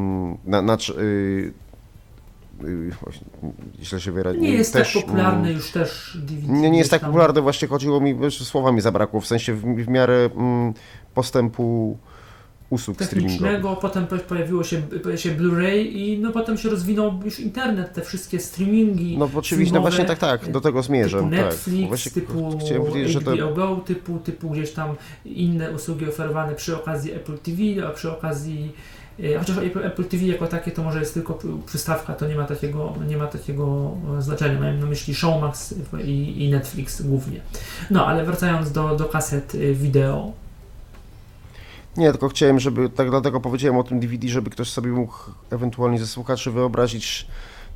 źle się wyraziłem. Nie jest też, tak popularny już też DVD. Nie jest tak tam. popularny, właśnie chodziło mi, słowa mi zabrakło, w sensie w miarę postępu usług streamingowych. Technicznego, potem pojawiło się Blu-ray i no potem się rozwinął już internet, te wszystkie streamingi. No oczywiście, no właśnie tak, do tego zmierzam. Typu Netflix, tak. Właśnie typu chciałem powiedzieć, że HBO Go, typu gdzieś tam inne usługi oferowane przy okazji Apple TV, a przy okazji chociaż Apple TV jako takie to może jest tylko przystawka, to nie ma takiego znaczenia. Mam na myśli Showmax i Netflix głównie. No, ale wracając do kaset wideo. Nie, tylko chciałem, żeby, tak dlatego powiedziałem o tym DVD, żeby ktoś sobie mógł ewentualnie ze słuchaczy wyobrazić,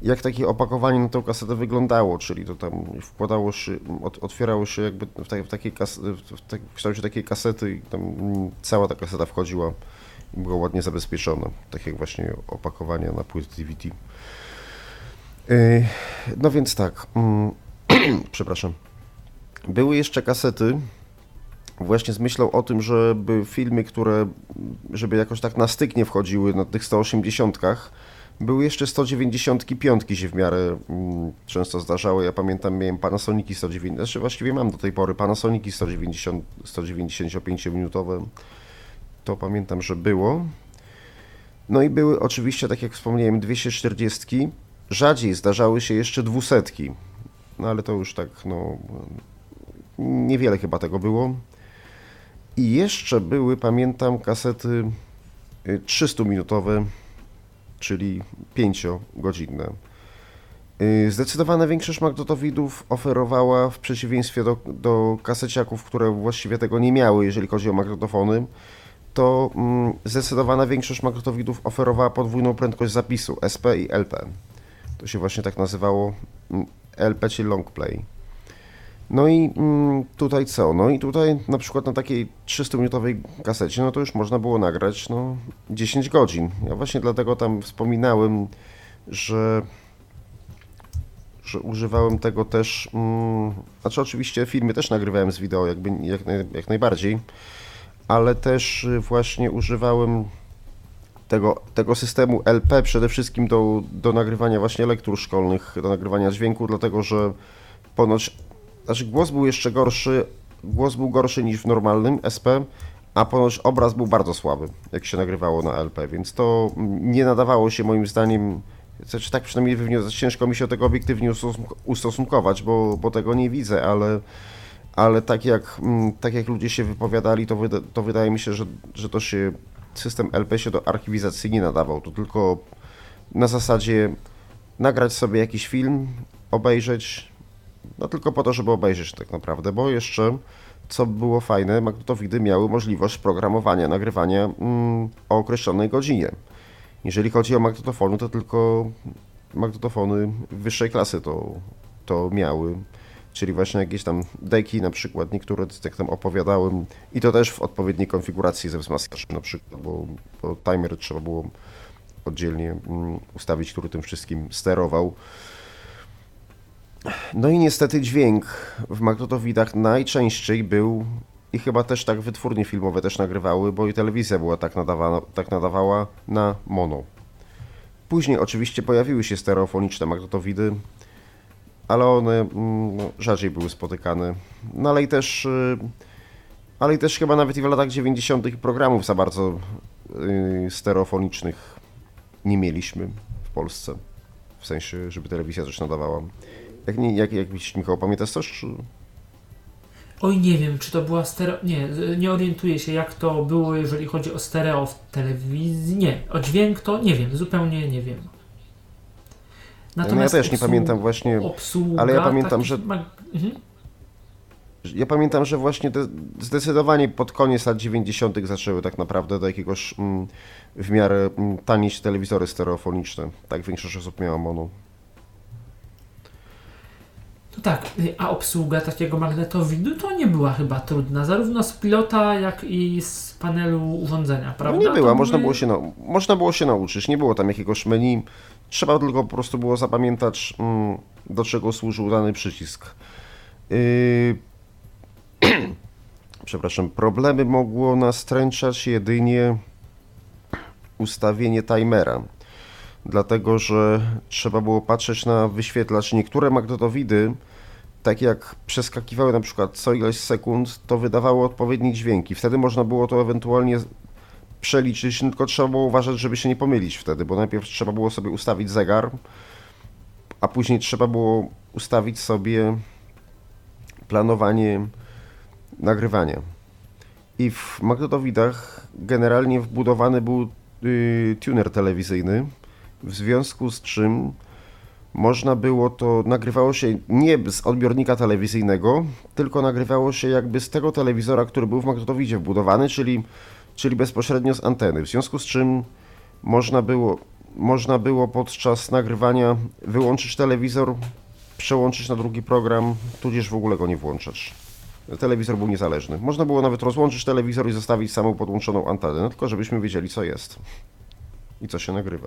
jak takie opakowanie na tę kasetę wyglądało, czyli to tam wkładało się, otwierało się jakby w kształcie takiej kasety i tam cała ta kaseta wchodziła i była ładnie zabezpieczona, tak jak właśnie opakowania na płyty DVD. No więc tak, przepraszam. Były jeszcze kasety właśnie z myślą o tym, żeby filmy, żeby jakoś tak na styk nie wchodziły na tych 180-kach, były jeszcze 195 się w miarę często zdarzały. Ja pamiętam, miałem Panasoniki 190, znaczy właściwie mam do tej pory Panasoniki 195-minutowe. To pamiętam, że było. No i były oczywiście, tak jak wspomniałem, 240. Rzadziej zdarzały się jeszcze 200. No ale to już tak, no niewiele chyba tego było. I jeszcze były, pamiętam, kasety 300-minutowe, czyli 5-godzinne. Zdecydowana większość magnetowidów oferowała, w przeciwieństwie do kaseciaków, które właściwie tego nie miały, jeżeli chodzi o magnetofony, to zdecydowana większość magnetowidów oferowała podwójną prędkość zapisu, SP i LP. To się właśnie tak nazywało LP, czyli long play. No i tutaj co? No i tutaj na przykład na takiej 300-minutowej kasecie, no to już można było nagrać 10 godzin. Ja właśnie dlatego tam wspominałem, że używałem tego też, znaczy oczywiście filmy też nagrywałem z wideo jak najbardziej, ale też właśnie używałem tego systemu LP przede wszystkim do nagrywania właśnie lektur szkolnych, do nagrywania dźwięku, dlatego że ponoć, znaczy głos był gorszy niż w normalnym SP, a ponoć obraz był bardzo słaby, jak się nagrywało na LP, więc to nie nadawało się moim zdaniem, znaczy tak przynajmniej ciężko mi się do tego obiektywnie ustosunkować, bo tego nie widzę, ale tak jak ludzie się wypowiadali, to wydaje mi się, że to się system LP się do archiwizacji nie nadawał, to tylko na zasadzie nagrać sobie jakiś film, obejrzeć, no tylko po to, żeby obejrzeć tak naprawdę, bo jeszcze, co było fajne, magnetowidy miały możliwość programowania, nagrywania o określonej godzinie. Jeżeli chodzi o magnetofony, to tylko magnetofony wyższej klasy to miały, czyli właśnie jakieś tam deki na przykład, niektóre, jak tam opowiadałem, i to też w odpowiedniej konfiguracji ze wzmacniaczem na przykład, bo timer trzeba było oddzielnie ustawić, który tym wszystkim sterował. No i niestety dźwięk w magnetowidach najczęściej był, i chyba też tak wytwórnie filmowe też nagrywały, bo i telewizja była tak nadawała na mono. Później oczywiście pojawiły się stereofoniczne magnetowidy, ale one rzadziej były spotykane. No ale i też chyba nawet i w latach 90. programów za bardzo stereofonicznych nie mieliśmy w Polsce. W sensie, żeby telewizja coś nadawała. Jak Michał, pamiętasz coś? Czy... Oj, nie wiem, czy to była stereo... Nie orientuję się, jak to było, jeżeli chodzi o stereo w telewizji. Nie, o dźwięk to nie wiem, zupełnie nie wiem. Natomiast ja też nie pamiętam właśnie, ale ja pamiętam, że... Ja pamiętam, że właśnie zdecydowanie pod koniec lat 90. zaczęły tak naprawdę do jakiegoś w miarę tanieć telewizory stereofoniczne. Tak większość osób miała mono. To tak, a obsługa takiego magnetowidu to nie była chyba trudna, zarówno z pilota, jak i z panelu urządzenia, prawda? No nie była, można było się nauczyć, nie było tam jakiegoś menu, trzeba tylko po prostu było zapamiętać, do czego służył dany przycisk. Przepraszam, problemy mogło nastręczać jedynie ustawienie timera, dlatego że trzeba było patrzeć na wyświetlacz. Niektóre magnetowidy, tak jak przeskakiwały na przykład co ileś sekund, to wydawało odpowiednie dźwięki. Wtedy można było to ewentualnie przeliczyć, tylko trzeba było uważać, żeby się nie pomylić wtedy, bo najpierw trzeba było sobie ustawić zegar, a później trzeba było ustawić sobie planowanie nagrywania. I w magnetowidach generalnie wbudowany był tuner telewizyjny, w związku z czym można było to, nagrywało się nie z odbiornika telewizyjnego, tylko nagrywało się jakby z tego telewizora, który był w magnetowidzie wbudowany, czyli bezpośrednio z anteny. W związku z czym można było, można było podczas nagrywania wyłączyć telewizor, przełączyć na drugi program, tudzież w ogóle go nie włączać. Telewizor był niezależny. Można było nawet rozłączyć telewizor i zostawić samą podłączoną antenę, tylko żebyśmy wiedzieli, co jest i co się nagrywa.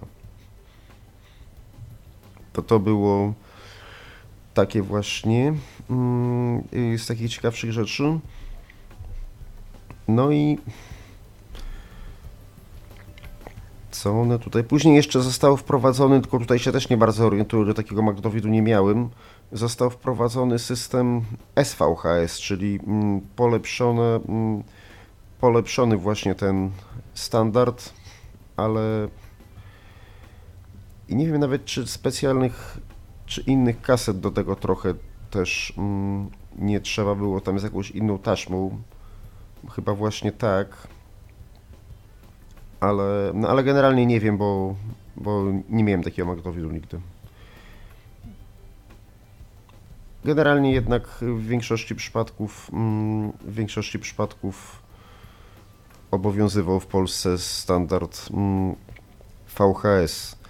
To było takie właśnie z takich ciekawszych rzeczy. No i co one tutaj? Później jeszcze został wprowadzony, tylko tutaj się też nie bardzo orientuję, że takiego magnetowidu nie miałem. Został wprowadzony system SVHS, czyli polepszony właśnie ten standard, ale i nie wiem nawet, czy specjalnych, czy innych kaset do tego trochę też nie trzeba było, tam z jakąś inną taśmą, chyba właśnie tak, ale generalnie nie wiem, bo nie miałem takiego magnetowidu nigdy. Generalnie jednak w większości przypadków obowiązywał w Polsce standard VHS.